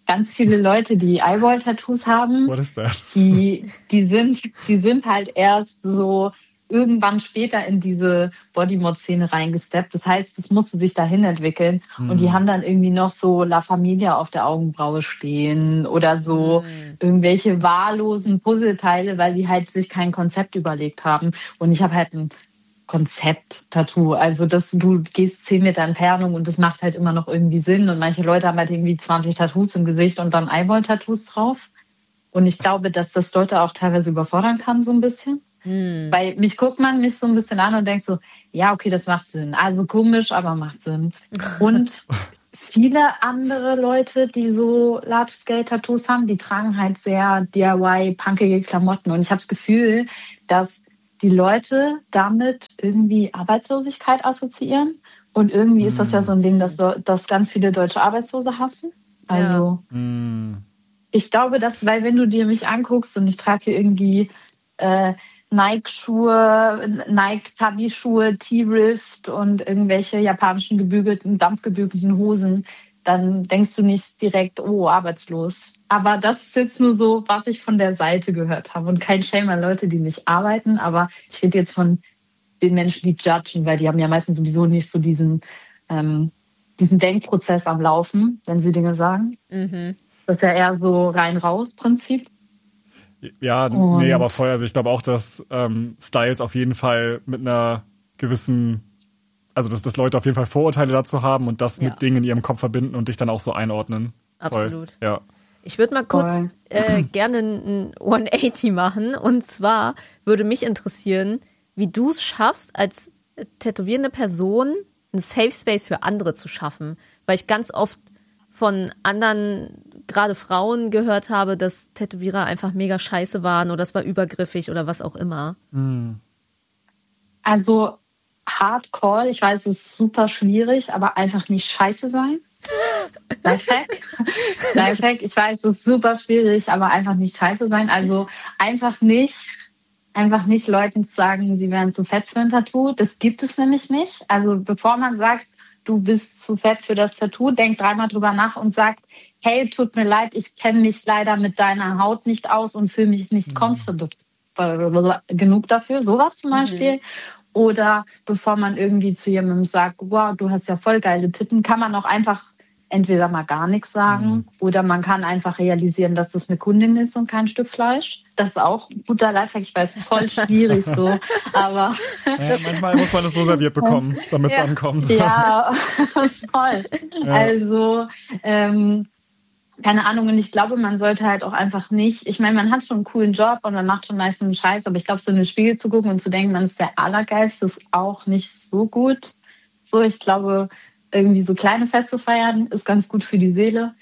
ganz viele Leute, die Eyeball-Tattoos haben, What is that? die, die, sind, die sind halt erst so irgendwann später in diese Bodymod-Szene reingesteppt. Das heißt, es musste sich dahin entwickeln. Mhm. Und die haben dann irgendwie noch so La Familia auf der Augenbraue stehen oder so mhm. irgendwelche wahllosen Puzzleteile, weil die halt sich kein Konzept überlegt haben. Und ich habe halt ein Konzept-Tattoo. Also das, du gehst zehn Meter Entfernung und das macht halt immer noch irgendwie Sinn. Und manche Leute haben halt irgendwie zwanzig Tattoos im Gesicht und dann Eyeball-Tattoos drauf. Und ich glaube, dass das Leute auch teilweise überfordern kann, so ein bisschen. Hm. Weil mich guckt man mich so ein bisschen an und denkt so, ja, okay, das macht Sinn. Also komisch, aber macht Sinn. Und viele andere Leute, die so Large-Scale-Tattoos haben, die tragen halt sehr D I Y-punkige Klamotten. Und ich habe das Gefühl, dass die Leute damit irgendwie Arbeitslosigkeit assoziieren. Und irgendwie hm. ist das ja so ein Ding, dass, dass ganz viele deutsche Arbeitslose hassen. Also ja. hm. ich glaube, dass, weil wenn du dir mich anguckst und ich trage hier irgendwie äh, Nike-Schuhe, Nike-Tabi-Schuhe, T-Rift und irgendwelche japanischen gebügelten, dampfgebügelten Hosen, dann denkst du nicht direkt, oh, arbeitslos. Aber das ist jetzt nur so, was ich von der Seite gehört habe. Und kein Shame an Leute, die nicht arbeiten, aber ich rede jetzt von den Menschen, die judgen, weil die haben ja meistens sowieso nicht so diesen, ähm, diesen Denkprozess am Laufen, wenn sie Dinge sagen. Mhm. Das ist ja eher so rein-raus-Prinzip. Ja, und nee, aber voll. Also ich glaube auch, dass ähm, Styles auf jeden Fall mit einer gewissen, also dass, dass Leute auf jeden Fall Vorurteile dazu haben und das ja. mit Dingen in ihrem Kopf verbinden und dich dann auch so einordnen. Absolut. Voll. Ja. Ich würde mal kurz äh, gerne ein hundertachtzig machen. Und zwar würde mich interessieren, wie du es schaffst, als tätowierende Person einen Safe Space für andere zu schaffen. Weil ich ganz oft von anderen, gerade Frauen, gehört habe, dass Tätowierer einfach mega scheiße waren oder es war übergriffig oder was auch immer. Also Hardcore, ich weiß, es ist super schwierig, aber einfach nicht scheiße sein. Lifehack. Lifehack, ich weiß, es ist super schwierig, aber einfach nicht scheiße sein. Also einfach nicht, einfach nicht Leuten sagen, sie wären zu fett für ein Tattoo. Das gibt es nämlich nicht. Also bevor man sagt, du bist zu fett für das Tattoo, denk dreimal drüber nach und sagt, hey, tut mir leid, ich kenne mich leider mit deiner Haut nicht aus und fühle mich nicht mhm. comfortable genug dafür. Sowas zum Beispiel. Mhm. Oder bevor man irgendwie zu jemandem sagt, wow, du hast ja voll geile Titten, kann man auch einfach entweder mal gar nichts sagen mhm. oder man kann einfach realisieren, dass das eine Kundin ist und kein Stück Fleisch. Das ist auch ein guter Lifehack. Ich weiß, voll schwierig so, aber... Ja, manchmal muss man es so serviert bekommen, damit es ja. ankommt. Ja, voll. Ja. Also, ähm, keine Ahnung, und ich glaube, man sollte halt auch einfach nicht, ich meine, man hat schon einen coolen Job und man macht schon meistens einen Scheiß, aber ich glaube, so in den Spiegel zu gucken und zu denken, man ist der Allergeilste, ist auch nicht so gut. So, ich glaube, irgendwie so kleine Feste feiern ist ganz gut für die Seele.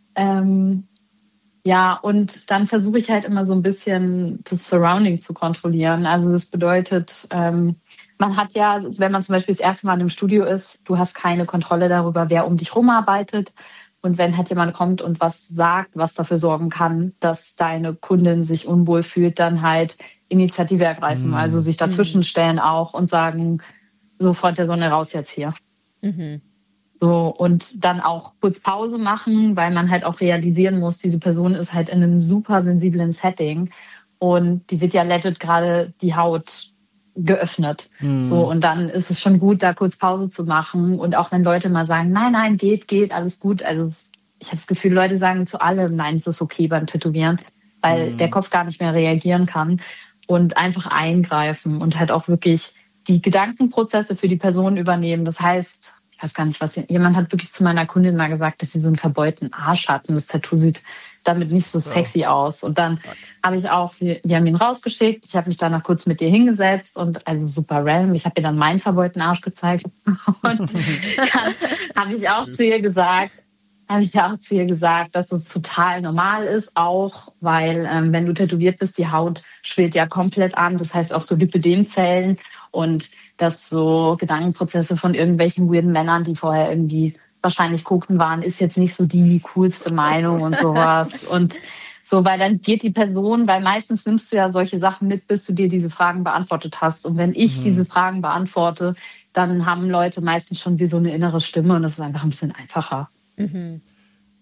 Ähm, ja, und dann versuche ich halt immer so ein bisschen das Surrounding zu kontrollieren. Also das bedeutet, ähm, man hat ja, wenn man zum Beispiel das erste Mal im Studio ist, du hast keine Kontrolle darüber, wer um dich rumarbeitet. Und wenn halt jemand kommt und was sagt, was dafür sorgen kann, dass deine Kundin sich unwohl fühlt, dann halt Initiative ergreifen. Mhm. Also sich dazwischen stellen auch und sagen, sofort der Sonne raus jetzt hier. Mhm. So, und dann auch kurz Pause machen, weil man halt auch realisieren muss, diese Person ist halt in einem super sensiblen Setting und die wird ja legit gerade die Haut geöffnet. Mhm. So, und dann ist es schon gut, da kurz Pause zu machen. Und auch wenn Leute mal sagen, nein, nein, geht, geht, alles gut. Also ich habe das Gefühl, Leute sagen zu allem, nein, es ist okay beim Tätowieren, weil mhm. der Kopf gar nicht mehr reagieren kann. Und einfach eingreifen und halt auch wirklich die Gedankenprozesse für die Person übernehmen. Das heißt, ich weiß gar nicht, was jemand hat wirklich zu meiner Kundin mal gesagt, dass sie so einen verbeulten Arsch hat und das Tattoo sieht damit nicht so sexy ja. aus. Und dann habe ich auch, wir, wir haben ihn rausgeschickt, ich habe mich danach kurz mit ihr hingesetzt und also super random, ich habe ihr dann meinen verbeulten Arsch gezeigt und dann habe ich auch zu ihr gesagt, habe ich ja auch zu ihr gesagt, dass es total normal ist, auch weil ähm, wenn du tätowiert bist, die Haut schwillt ja komplett an, das heißt auch so Lipödemzellen und dass so Gedankenprozesse von irgendwelchen weirden Männern, die vorher irgendwie wahrscheinlich gucken waren, ist jetzt nicht so die coolste Meinung und sowas. Und so, weil dann geht die Person, weil meistens nimmst du ja solche Sachen mit, bis du dir diese Fragen beantwortet hast. Und wenn ich mhm. diese Fragen beantworte, dann haben Leute meistens schon wie so eine innere Stimme und das ist einfach ein bisschen einfacher. Mhm.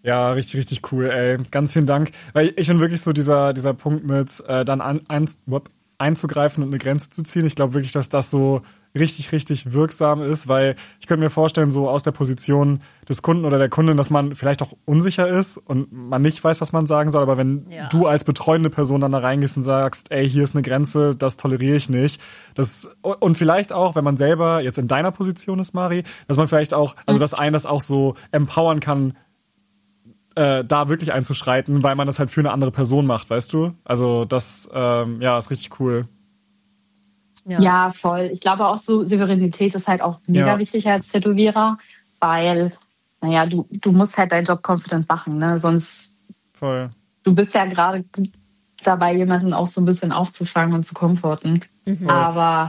Ja, richtig, richtig cool, ey. Ganz vielen Dank. Weil ich finde wirklich so dieser, dieser Punkt mit äh, dann an, ein, einzugreifen und eine Grenze zu ziehen. Ich glaube wirklich, dass das so richtig, richtig wirksam ist, weil ich könnte mir vorstellen, so aus der Position des Kunden oder der Kundin, dass man vielleicht auch unsicher ist und man nicht weiß, was man sagen soll, aber wenn ja. du als betreuende Person dann da reingehst und sagst, ey, hier ist eine Grenze, das toleriere ich nicht, das, und vielleicht auch, wenn man selber jetzt in deiner Position ist, Mari, dass man vielleicht auch, also dass einen das auch so empowern kann, äh, da wirklich einzuschreiten, weil man das halt für eine andere Person macht, weißt du? Also das, ähm, ja, ist richtig cool. Ja. ja, voll. Ich glaube auch so, Souveränität ist halt auch mega ja. wichtig als Tätowierer, weil, naja, du, du musst halt deinen Job confident machen, ne? Sonst, voll. Du bist ja gerade dabei, jemanden auch so ein bisschen aufzufangen und zu komforten. Mhm. Aber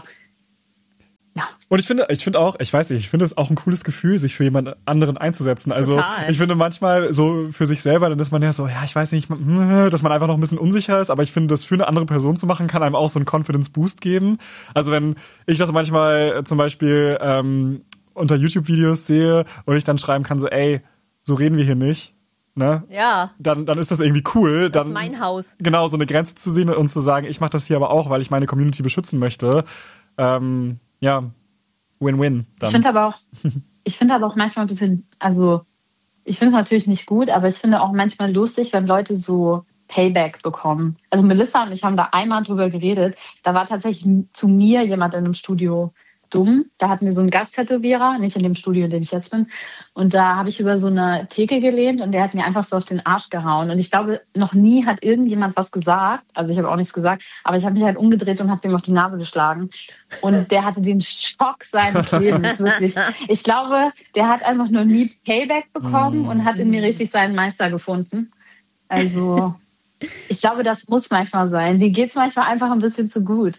ja. Und ich finde, ich finde auch, ich weiß nicht, ich finde es auch ein cooles Gefühl, sich für jemand anderen einzusetzen. Also Total. Ich finde manchmal so für sich selber, dann ist man ja so, ja, ich weiß nicht, dass man einfach noch ein bisschen unsicher ist, aber ich finde, das für eine andere Person zu machen, kann einem auch so einen Confidence-Boost geben. Also wenn ich das manchmal zum Beispiel ähm, unter YouTube-Videos sehe und ich dann schreiben kann, so, ey, so reden wir hier nicht, ne? Ja. Dann, dann ist das irgendwie cool. Das dann, ist mein Haus. Genau, so eine Grenze zu sehen und zu sagen, ich mache das hier aber auch, weil ich meine Community beschützen möchte. Ähm, Ja, Win-Win. Dann. Ich finde aber auch, ich finde aber auch manchmal ein bisschen, also ich finde es natürlich nicht gut, aber ich finde auch manchmal lustig, wenn Leute so Payback bekommen. Also Melissa und ich haben da einmal drüber geredet. Da war tatsächlich zu mir jemand in einem Studio dumm. Da hatten wir so einen Gasttätowierer, nicht in dem Studio, in dem ich jetzt bin. Und da habe ich über so eine Theke gelehnt und der hat mir einfach so auf den Arsch gehauen. Und ich glaube, noch nie hat irgendjemand was gesagt. Also ich habe auch nichts gesagt, aber ich habe mich halt umgedreht und habe ihm auf die Nase geschlagen. Und der hatte den Schock seines Lebens, wirklich. Ich glaube, der hat einfach nur nie Payback bekommen mm. und hat in mir richtig seinen Meister gefunden. Also ich glaube, das muss manchmal sein. Dir geht's manchmal einfach ein bisschen zu gut.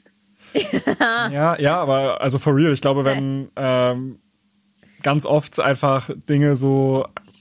Ja, ja, aber also for real, ich glaube, wenn ähm, ganz oft einfach Dinge so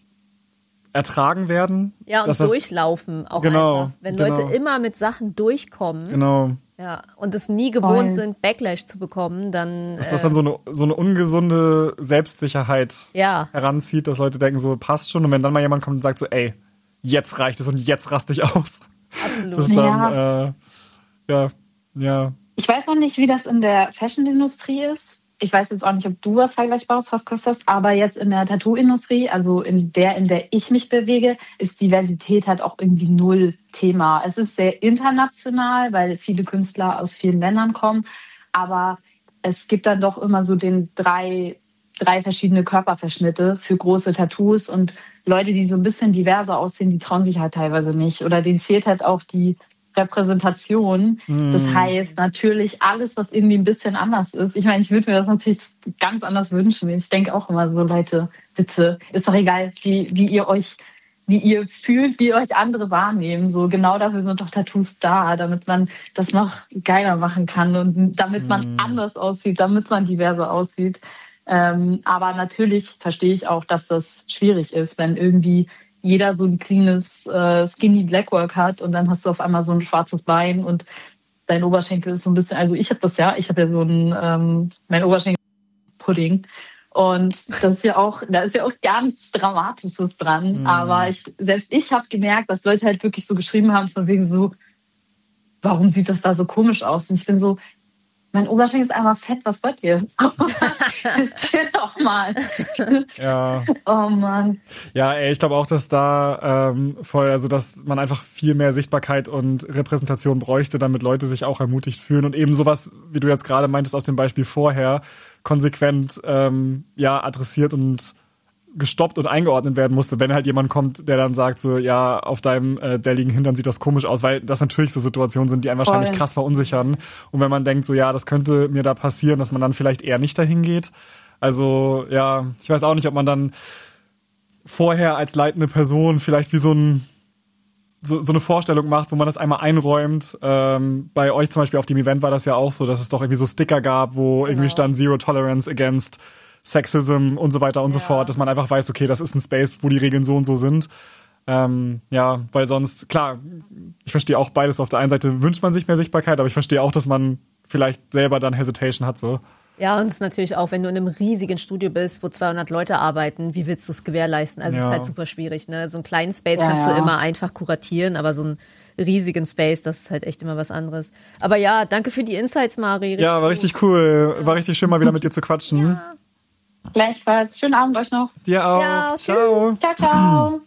ertragen werden. Ja, und dass durchlaufen das, auch genau, einfach. Wenn genau. Leute immer mit Sachen durchkommen genau. ja, und es nie gewohnt Voll. sind, Backlash zu bekommen, dann... Dass das dann so eine, so eine ungesunde Selbstsicherheit ja. heranzieht, dass Leute denken, so passt schon. Und wenn dann mal jemand kommt und sagt so, ey, jetzt reicht es und jetzt raste ich aus. Absolut. Das ist dann, ja. Äh, ja, ja. Ich weiß noch nicht, wie das in der Fashion-Industrie ist. Ich weiß jetzt auch nicht, ob du was Vergleichbares hast, Kostas, aber jetzt in der Tattoo-Industrie, also in der, in der ich mich bewege, ist Diversität halt auch irgendwie null Thema. Es ist sehr international, weil viele Künstler aus vielen Ländern kommen, aber es gibt dann doch immer so den drei, drei verschiedene Körperverschnitte für große Tattoos und Leute, die so ein bisschen diverser aussehen, die trauen sich halt teilweise nicht oder denen fehlt halt auch die Repräsentation. Mm. Das heißt natürlich alles, was irgendwie ein bisschen anders ist. Ich meine, ich würde mir das natürlich ganz anders wünschen. Ich denke auch immer so, Leute, bitte, ist doch egal, wie, wie ihr euch, wie ihr fühlt, wie euch andere wahrnehmen. So genau dafür sind doch Tattoos da, damit man das noch geiler machen kann und damit man mm. anders aussieht, damit man diverser aussieht. Ähm, aber natürlich verstehe ich auch, dass das schwierig ist, wenn irgendwie jeder so ein cleanes äh, Skinny Blackwork hat und dann hast du auf einmal so ein schwarzes Bein und dein Oberschenkel ist so ein bisschen, also ich habe das ja, ich habe ja so ein, ähm, mein Oberschenkel Pudding und das ist ja auch, da ist ja auch gar nichts Dramatisches dran, mhm. aber ich, selbst ich habe gemerkt, dass Leute halt wirklich so geschrieben haben, von wegen so, warum sieht das da so komisch aus? Und ich bin so, mein Oberschenkel ist einmal fett, was wollt ihr? Chill doch mal. Ja. Oh Mann. Ja, ey, ich glaube auch, dass da ähm, voll, also dass man einfach viel mehr Sichtbarkeit und Repräsentation bräuchte, damit Leute sich auch ermutigt fühlen und eben sowas, wie du jetzt gerade meintest aus dem Beispiel vorher, konsequent ähm, ja adressiert und gestoppt und eingeordnet werden musste, wenn halt jemand kommt, der dann sagt so, ja, auf deinem äh, delligen Hintern sieht das komisch aus, weil das natürlich so Situationen sind, die einen wahrscheinlich Voll. krass verunsichern. Und wenn man denkt so, ja, das könnte mir da passieren, dass man dann vielleicht eher nicht dahin geht. Also, ja, ich weiß auch nicht, ob man dann vorher als leitende Person vielleicht wie so ein so, so eine Vorstellung macht, wo man das einmal einräumt. Ähm, bei euch zum Beispiel auf dem Event war das ja auch so, dass es doch irgendwie so Sticker gab, wo genau. irgendwie stand Zero Tolerance against Sexism und so weiter und ja. so fort, dass man einfach weiß, okay, das ist ein Space, wo die Regeln so und so sind. Ähm, ja, weil sonst, klar, ich verstehe auch beides. Auf der einen Seite wünscht man sich mehr Sichtbarkeit, aber ich verstehe auch, dass man vielleicht selber dann Hesitation hat, so. Ja, und es ist natürlich auch, wenn du in einem riesigen Studio bist, wo zweihundert Leute arbeiten, wie willst du es gewährleisten? Also es Ja. ist halt super schwierig, ne? So einen kleinen Space Ja, kannst ja. du immer einfach kuratieren, aber so einen riesigen Space, das ist halt echt immer was anderes. Aber ja, danke für die Insights, Mari. Richtig Ja, war gut. richtig cool. War richtig schön, mal wieder mit dir zu quatschen. Gleichfalls. Schönen Abend euch noch. Dir auch. Ja, Ciao. Ciao, ciao.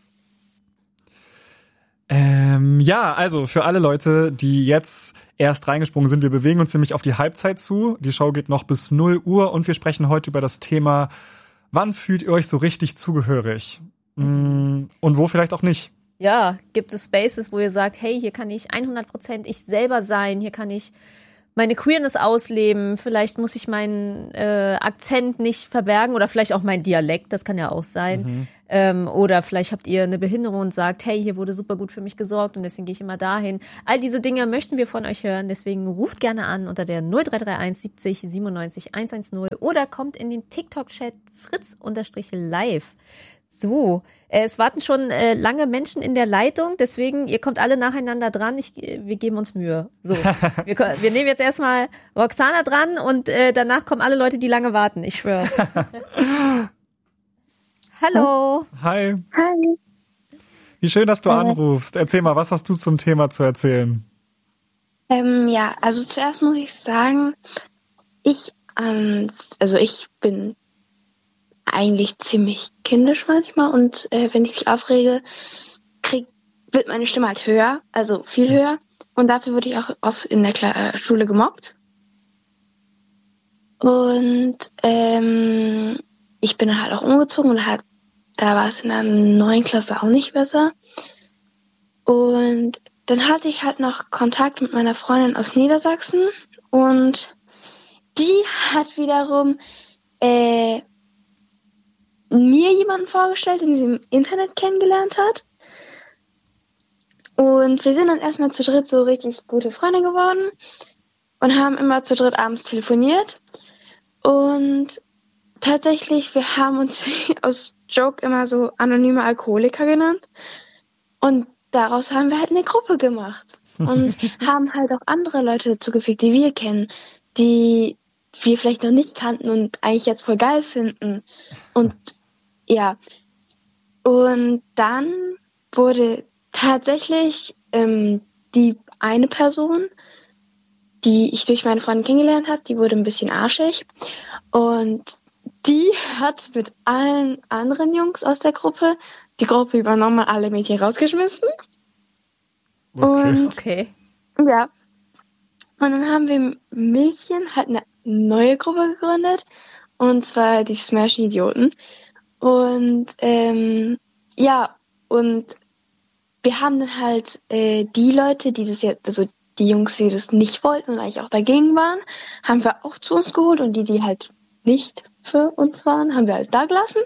Ähm, ja, also für alle Leute, die jetzt erst reingesprungen sind, wir bewegen uns nämlich auf die Halbzeit zu. Die Show geht noch bis null Uhr und wir sprechen heute über das Thema, wann fühlt ihr euch so richtig zugehörig? Mm, und wo vielleicht auch nicht. Ja, gibt es Spaces, wo ihr sagt, hey, hier kann ich hundert Prozent ich selber sein, hier kann ich meine Queerness ausleben, vielleicht muss ich meinen äh, Akzent nicht verbergen oder vielleicht auch mein Dialekt, das kann ja auch sein. Mhm. Ähm, oder vielleicht habt ihr eine Behinderung und sagt, hey, hier wurde super gut für mich gesorgt und deswegen gehe ich immer dahin. All diese Dinge möchten wir von euch hören, deswegen ruft gerne an unter der null drei drei eins siebzig siebenundneunzig hundertzehn oder kommt in den TikTok-Chat fritz-live. So, äh, es warten schon äh, lange Menschen in der Leitung, deswegen, ihr kommt alle nacheinander dran. Ich, äh, wir geben uns Mühe. So, wir, ko- wir nehmen jetzt erstmal Roxana dran und äh, danach kommen alle Leute, die lange warten. Ich schwöre. Hallo. Hi. Hi. Wie schön, dass du anrufst. Erzähl mal, was hast du zum Thema zu erzählen? Ähm, ja, also zuerst muss ich sagen, ich, ähm, also ich bin eigentlich ziemlich kindisch manchmal und äh, wenn ich mich aufrege, krieg, wird meine Stimme halt höher, also viel höher und dafür wurde ich auch oft in der Kla- Schule gemobbt. Und ähm, ich bin dann halt auch umgezogen und halt, da war es in der neuen Klasse auch nicht besser. Und dann hatte ich halt noch Kontakt mit meiner Freundin aus Niedersachsen und die hat wiederum äh, mir jemanden vorgestellt, den sie im Internet kennengelernt hat. Und wir sind dann erstmal zu dritt so richtig gute Freunde geworden und haben immer zu dritt abends telefoniert. Und tatsächlich, wir haben uns aus Joke immer so anonyme Alkoholiker genannt. Und daraus haben wir halt eine Gruppe gemacht. Und haben halt auch andere Leute dazugefügt, die wir kennen, die wir vielleicht noch nicht kannten und eigentlich jetzt voll geil finden. Und ja, und dann wurde tatsächlich ähm, die eine Person, die ich durch meine Freundin kennengelernt habe, die wurde ein bisschen arschig. Und die hat mit allen anderen Jungs aus der Gruppe die Gruppe übernommen und alle Mädchen rausgeschmissen. Okay. Und Okay. ja. Und dann haben wir Mädchen halt eine neue Gruppe gegründet. Und zwar die Smash-Idioten. Und ähm, ja, und wir haben dann halt äh, die Leute, die das jetzt, also die Jungs, die das nicht wollten und eigentlich auch dagegen waren, haben wir auch zu uns geholt. Und die, die halt nicht für uns waren, haben wir halt da gelassen.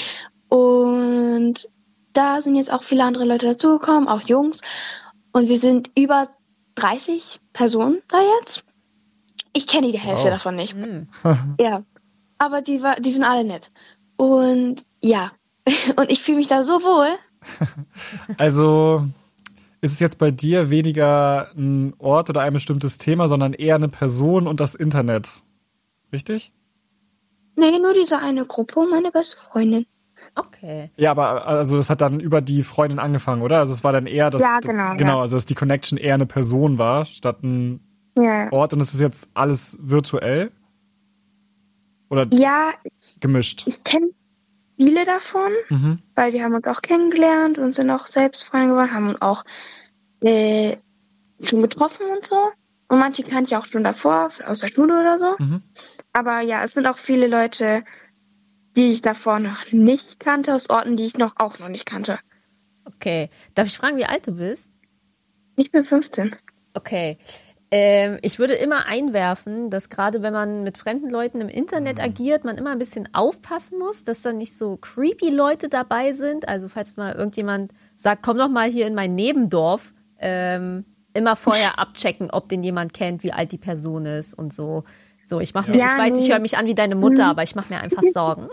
Und da sind jetzt auch viele andere Leute dazugekommen, auch Jungs. Und wir sind über dreißig Personen da jetzt. Ich kenne die Hälfte Wow. davon nicht. Hm. Ja, aber die, war, die sind alle nett. Und ja, und ich fühle mich da so wohl. Also ist es jetzt bei dir weniger ein Ort oder ein bestimmtes Thema, sondern eher eine Person und das Internet. Richtig? Nee, nur diese eine Gruppe und meine beste Freundin. Okay. Ja, aber also das hat dann über die Freundin angefangen, oder? Also es war dann eher, dass Ja, genau, genau, ja. also dass die Connection eher eine Person war statt ein Ja, Ort und es ist jetzt alles virtuell oder ja gemischt. ich kenne viele davon, Mhm. weil wir haben uns auch kennengelernt und sind auch selbst Freunde geworden, haben uns auch äh, schon getroffen und so. Und manche kannte ich auch schon davor, aus der Schule oder so. Mhm. Aber ja, es sind auch viele Leute, die ich davor noch nicht kannte, aus Orten, die ich noch auch noch nicht kannte. Okay. Darf ich fragen, wie alt du bist? Ich bin fünfzehn. Okay. Ähm, ich würde immer einwerfen, dass gerade wenn man mit fremden Leuten im Internet agiert, man immer ein bisschen aufpassen muss, dass da nicht so creepy Leute dabei sind. Also falls mal irgendjemand sagt, komm doch mal hier in mein Nebendorf, ähm, immer vorher abchecken, ob den jemand kennt, wie alt die Person ist und so. So, ich mache mir, Ja, ich weiß, nee. ich höre mich an wie deine Mutter, Mhm. aber ich mache mir einfach Sorgen.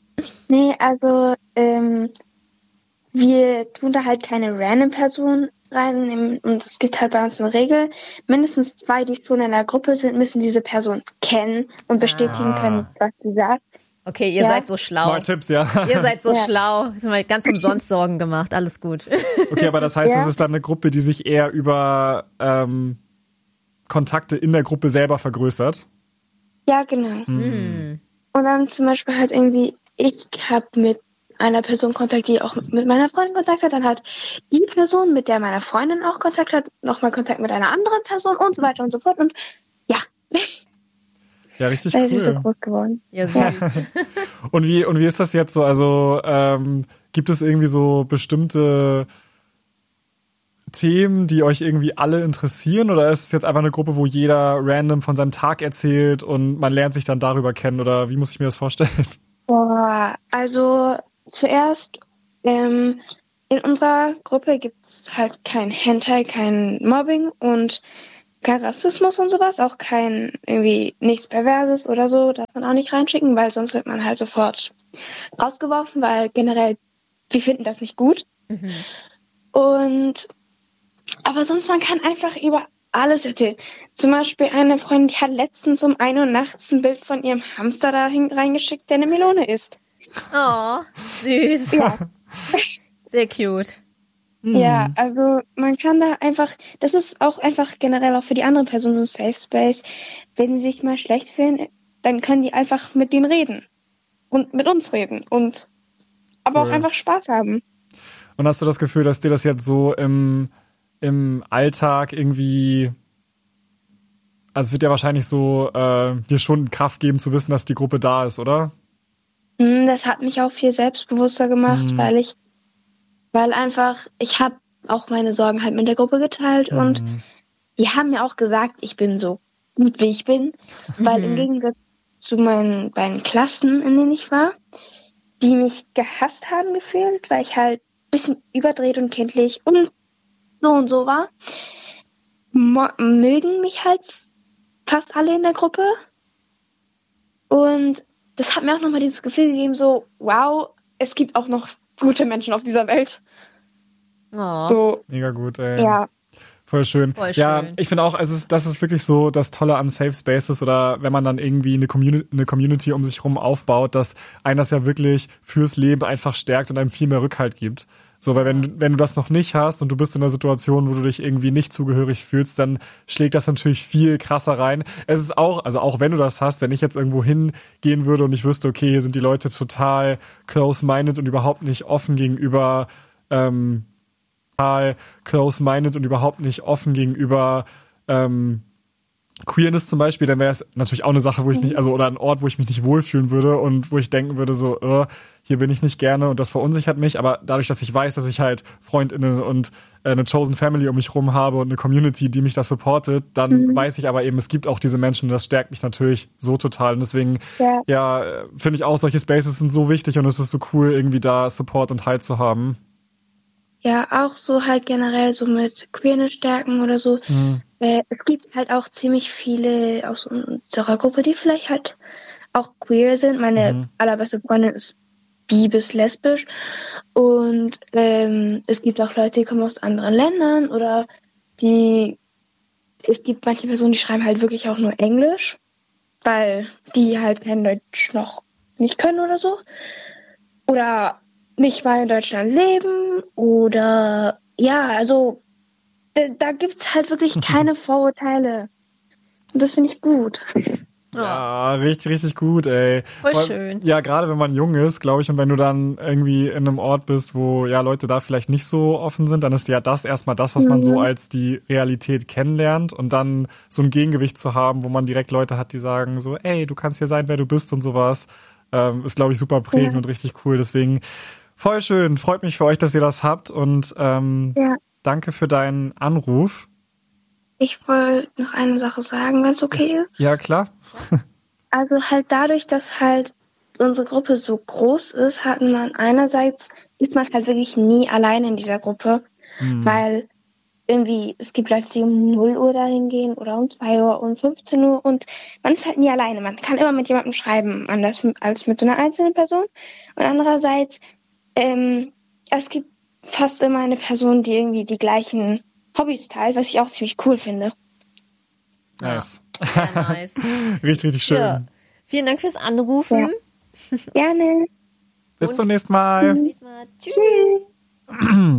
Nee, also ähm, wir tun da halt keine random Person reinnehmen. Und es gibt halt bei uns eine Regel, mindestens zwei, die schon in der Gruppe sind, müssen diese Person kennen und bestätigen Ah. können, was sie sagt. Okay, ihr Ja. seid so schlau. Smart Tipps, ja. Ihr seid so Ja. schlau. Ich habe mir ganz umsonst Sorgen gemacht. Alles gut. Okay, aber das heißt, Ja. es ist dann eine Gruppe, die sich eher über ähm, Kontakte in der Gruppe selber vergrößert. Ja, genau. Hm. Und dann zum Beispiel halt irgendwie, ich habe mit einer Person Kontakt, die auch mit meiner Freundin Kontakt hat, dann hat die Person, mit der meine Freundin auch Kontakt hat, nochmal Kontakt mit einer anderen Person und so weiter und so fort. Und ja, Ja, richtig da ist sie so cool. groß geworden. Ja, süß. Und wie, und wie ist das jetzt so? Also ähm, gibt es irgendwie so bestimmte Themen, die euch irgendwie alle interessieren? Oder ist es jetzt einfach eine Gruppe, wo jeder random von seinem Tag erzählt und man lernt sich dann darüber kennen? Oder wie muss ich mir das vorstellen? Boah, also zuerst, ähm, in unserer Gruppe gibt es halt kein Hentai, kein Mobbing und kein Rassismus und sowas, auch kein irgendwie nichts Perverses oder so, darf man auch nicht reinschicken, weil sonst wird man halt sofort rausgeworfen, weil generell, wir finden das nicht gut. Mhm. Und aber sonst, man kann einfach über alles erzählen. Zum Beispiel eine Freundin, die hat letztens um ein Uhr nachts ein Bild von ihrem Hamster da hin- reingeschickt, der eine Melone isst. Oh, süß. Ja. Sehr cute. Ja, also man kann da einfach, das ist auch einfach generell auch für die andere Person so ein Safe Space. Wenn sie sich mal schlecht fühlen, dann können die einfach mit denen reden. Und mit uns reden. Und aber Cool. auch einfach Spaß haben. Und hast du das Gefühl, dass dir das jetzt so im, im Alltag irgendwie, also es wird ja wahrscheinlich so äh, dir schon Kraft geben zu wissen, dass die Gruppe da ist, oder? Hm, Das hat mich auch viel selbstbewusster gemacht, Mhm. weil ich, weil einfach, ich habe auch meine Sorgen halt mit der Gruppe geteilt und Mhm. die haben mir auch gesagt, ich bin so gut, wie ich bin. Weil im Gegensatz zu meinen beiden Klassen, in denen ich war, die mich gehasst haben gefühlt, weil ich halt ein bisschen überdreht und kindlich und so und so war, mo- mögen mich halt fast alle in der Gruppe. Und das hat mir auch nochmal dieses Gefühl gegeben, so, wow, es gibt auch noch gute Menschen auf dieser Welt. Oh. So, Mega gut, ey. ja. Voll schön. Voll Ja, schön. ich finde auch, es ist, das ist wirklich so das Tolle an Safe Spaces oder wenn man dann irgendwie eine Community, eine Community um sich rum aufbaut, dass einen das ja wirklich fürs Leben einfach stärkt und einem viel mehr Rückhalt gibt. So, weil wenn, wenn du das noch nicht hast und du bist in einer Situation, wo du dich irgendwie nicht zugehörig fühlst, dann schlägt das natürlich viel krasser rein. Es ist auch, also auch wenn du das hast, wenn ich jetzt irgendwo hingehen würde und ich wüsste, okay, hier sind die Leute total close-minded und überhaupt nicht offen gegenüber, ähm, total close-minded und überhaupt nicht offen gegenüber ähm, Queerness zum Beispiel, dann wäre es natürlich auch eine Sache, wo ich mich, also oder ein Ort, wo ich mich nicht wohlfühlen würde und wo ich denken würde, so, äh, hier bin ich nicht gerne und das verunsichert mich, aber dadurch, dass ich weiß, dass ich halt FreundInnen und äh, eine Chosen Family um mich rum habe und eine Community, die mich da supportet, dann Mhm. weiß ich aber eben, es gibt auch diese Menschen und das stärkt mich natürlich so total und deswegen, Ja. ja, äh, finde ich auch, solche Spaces sind so wichtig und es ist so cool, irgendwie da Support und Halt zu haben. Ja, auch so halt generell so mit Queerness stärken oder so. Mhm. Äh, es gibt halt auch ziemlich viele aus unserer Gruppe, die vielleicht halt auch queer sind. Meine Mhm. allerbeste Freundin ist bi bis lesbisch. Und ähm, es gibt auch Leute, die kommen aus anderen Ländern oder die, es gibt manche Personen, die schreiben halt wirklich auch nur Englisch, weil die halt kein Deutsch noch nicht können oder so. Oder nicht mal in Deutschland leben oder ja, also da, da gibt es halt wirklich keine Vorurteile. Und das finde ich gut. Ja, richtig, richtig gut, ey. Voll Weil- schön. Ja, gerade wenn man jung ist, glaube ich, und wenn du dann irgendwie in einem Ort bist, wo ja Leute da vielleicht nicht so offen sind, dann ist ja das erstmal das, was man so als die Realität kennenlernt und dann so ein Gegengewicht zu haben, wo man direkt Leute hat, die sagen so, ey, du kannst hier sein, wer du bist und sowas, ähm, ist, glaube ich, super prägend Ja. und richtig cool. Deswegen voll schön, freut mich für euch, dass ihr das habt und ähm, Ja. danke für deinen Anruf. Ich wollte noch eine Sache sagen, wenn es okay ist. Ja, klar. Also halt dadurch, dass halt unsere Gruppe so groß ist, hatten man einerseits, ist man halt wirklich nie alleine in dieser Gruppe, Hm. weil irgendwie, es gibt Leute, die um null Uhr dahin gehen oder um zwei Uhr, um fünfzehn Uhr und man ist halt nie alleine. Man kann immer mit jemandem schreiben, anders als mit so einer einzelnen Person. Und andererseits, ähm, es gibt fast immer eine Person, die irgendwie die gleichen Hobbys teilt, was ich auch ziemlich cool finde. Nice. Ja, sehr nice. richtig, richtig schön. Ja. Vielen Dank fürs Anrufen. Ja. Gerne. Bis zum nächsten Mal. Bis zum nächsten Mal. Tschüss.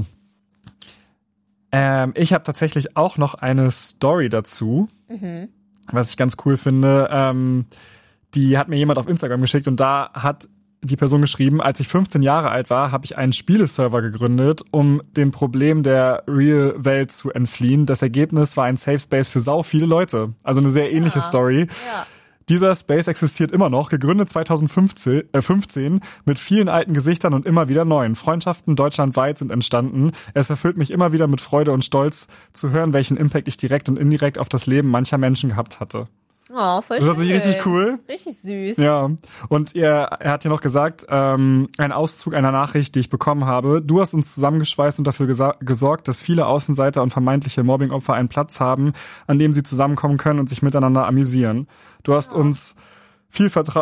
Ähm, ich habe tatsächlich auch noch eine Story dazu, Mhm. was ich ganz cool finde. Ähm, die hat mir jemand auf Instagram geschickt und da hat die Person geschrieben, als ich fünfzehn Jahre alt war, habe ich einen Spieleserver gegründet, um dem Problem der Real-Welt zu entfliehen. Das Ergebnis war ein Safe Space für sau viele Leute. Also eine sehr ähnliche Ja. Story. Ja. Dieser Space existiert immer noch, gegründet zwanzig fünfzehn, äh, fünfzehn mit vielen alten Gesichtern und immer wieder neuen. Freundschaften deutschlandweit sind entstanden. Es erfüllt mich immer wieder mit Freude und Stolz zu hören, welchen Impact ich direkt und indirekt auf das Leben mancher Menschen gehabt hatte. Oh, voll Ist das schön. nicht richtig cool? Richtig süß. Ja, und ihr, er hat hier noch gesagt, ähm, ein Auszug einer Nachricht, die ich bekommen habe. Du hast uns zusammengeschweißt und dafür gesa- gesorgt, dass viele Außenseiter und vermeintliche Mobbingopfer einen Platz haben, an dem sie zusammenkommen können und sich miteinander amüsieren. Du hast uns viel Vertrauen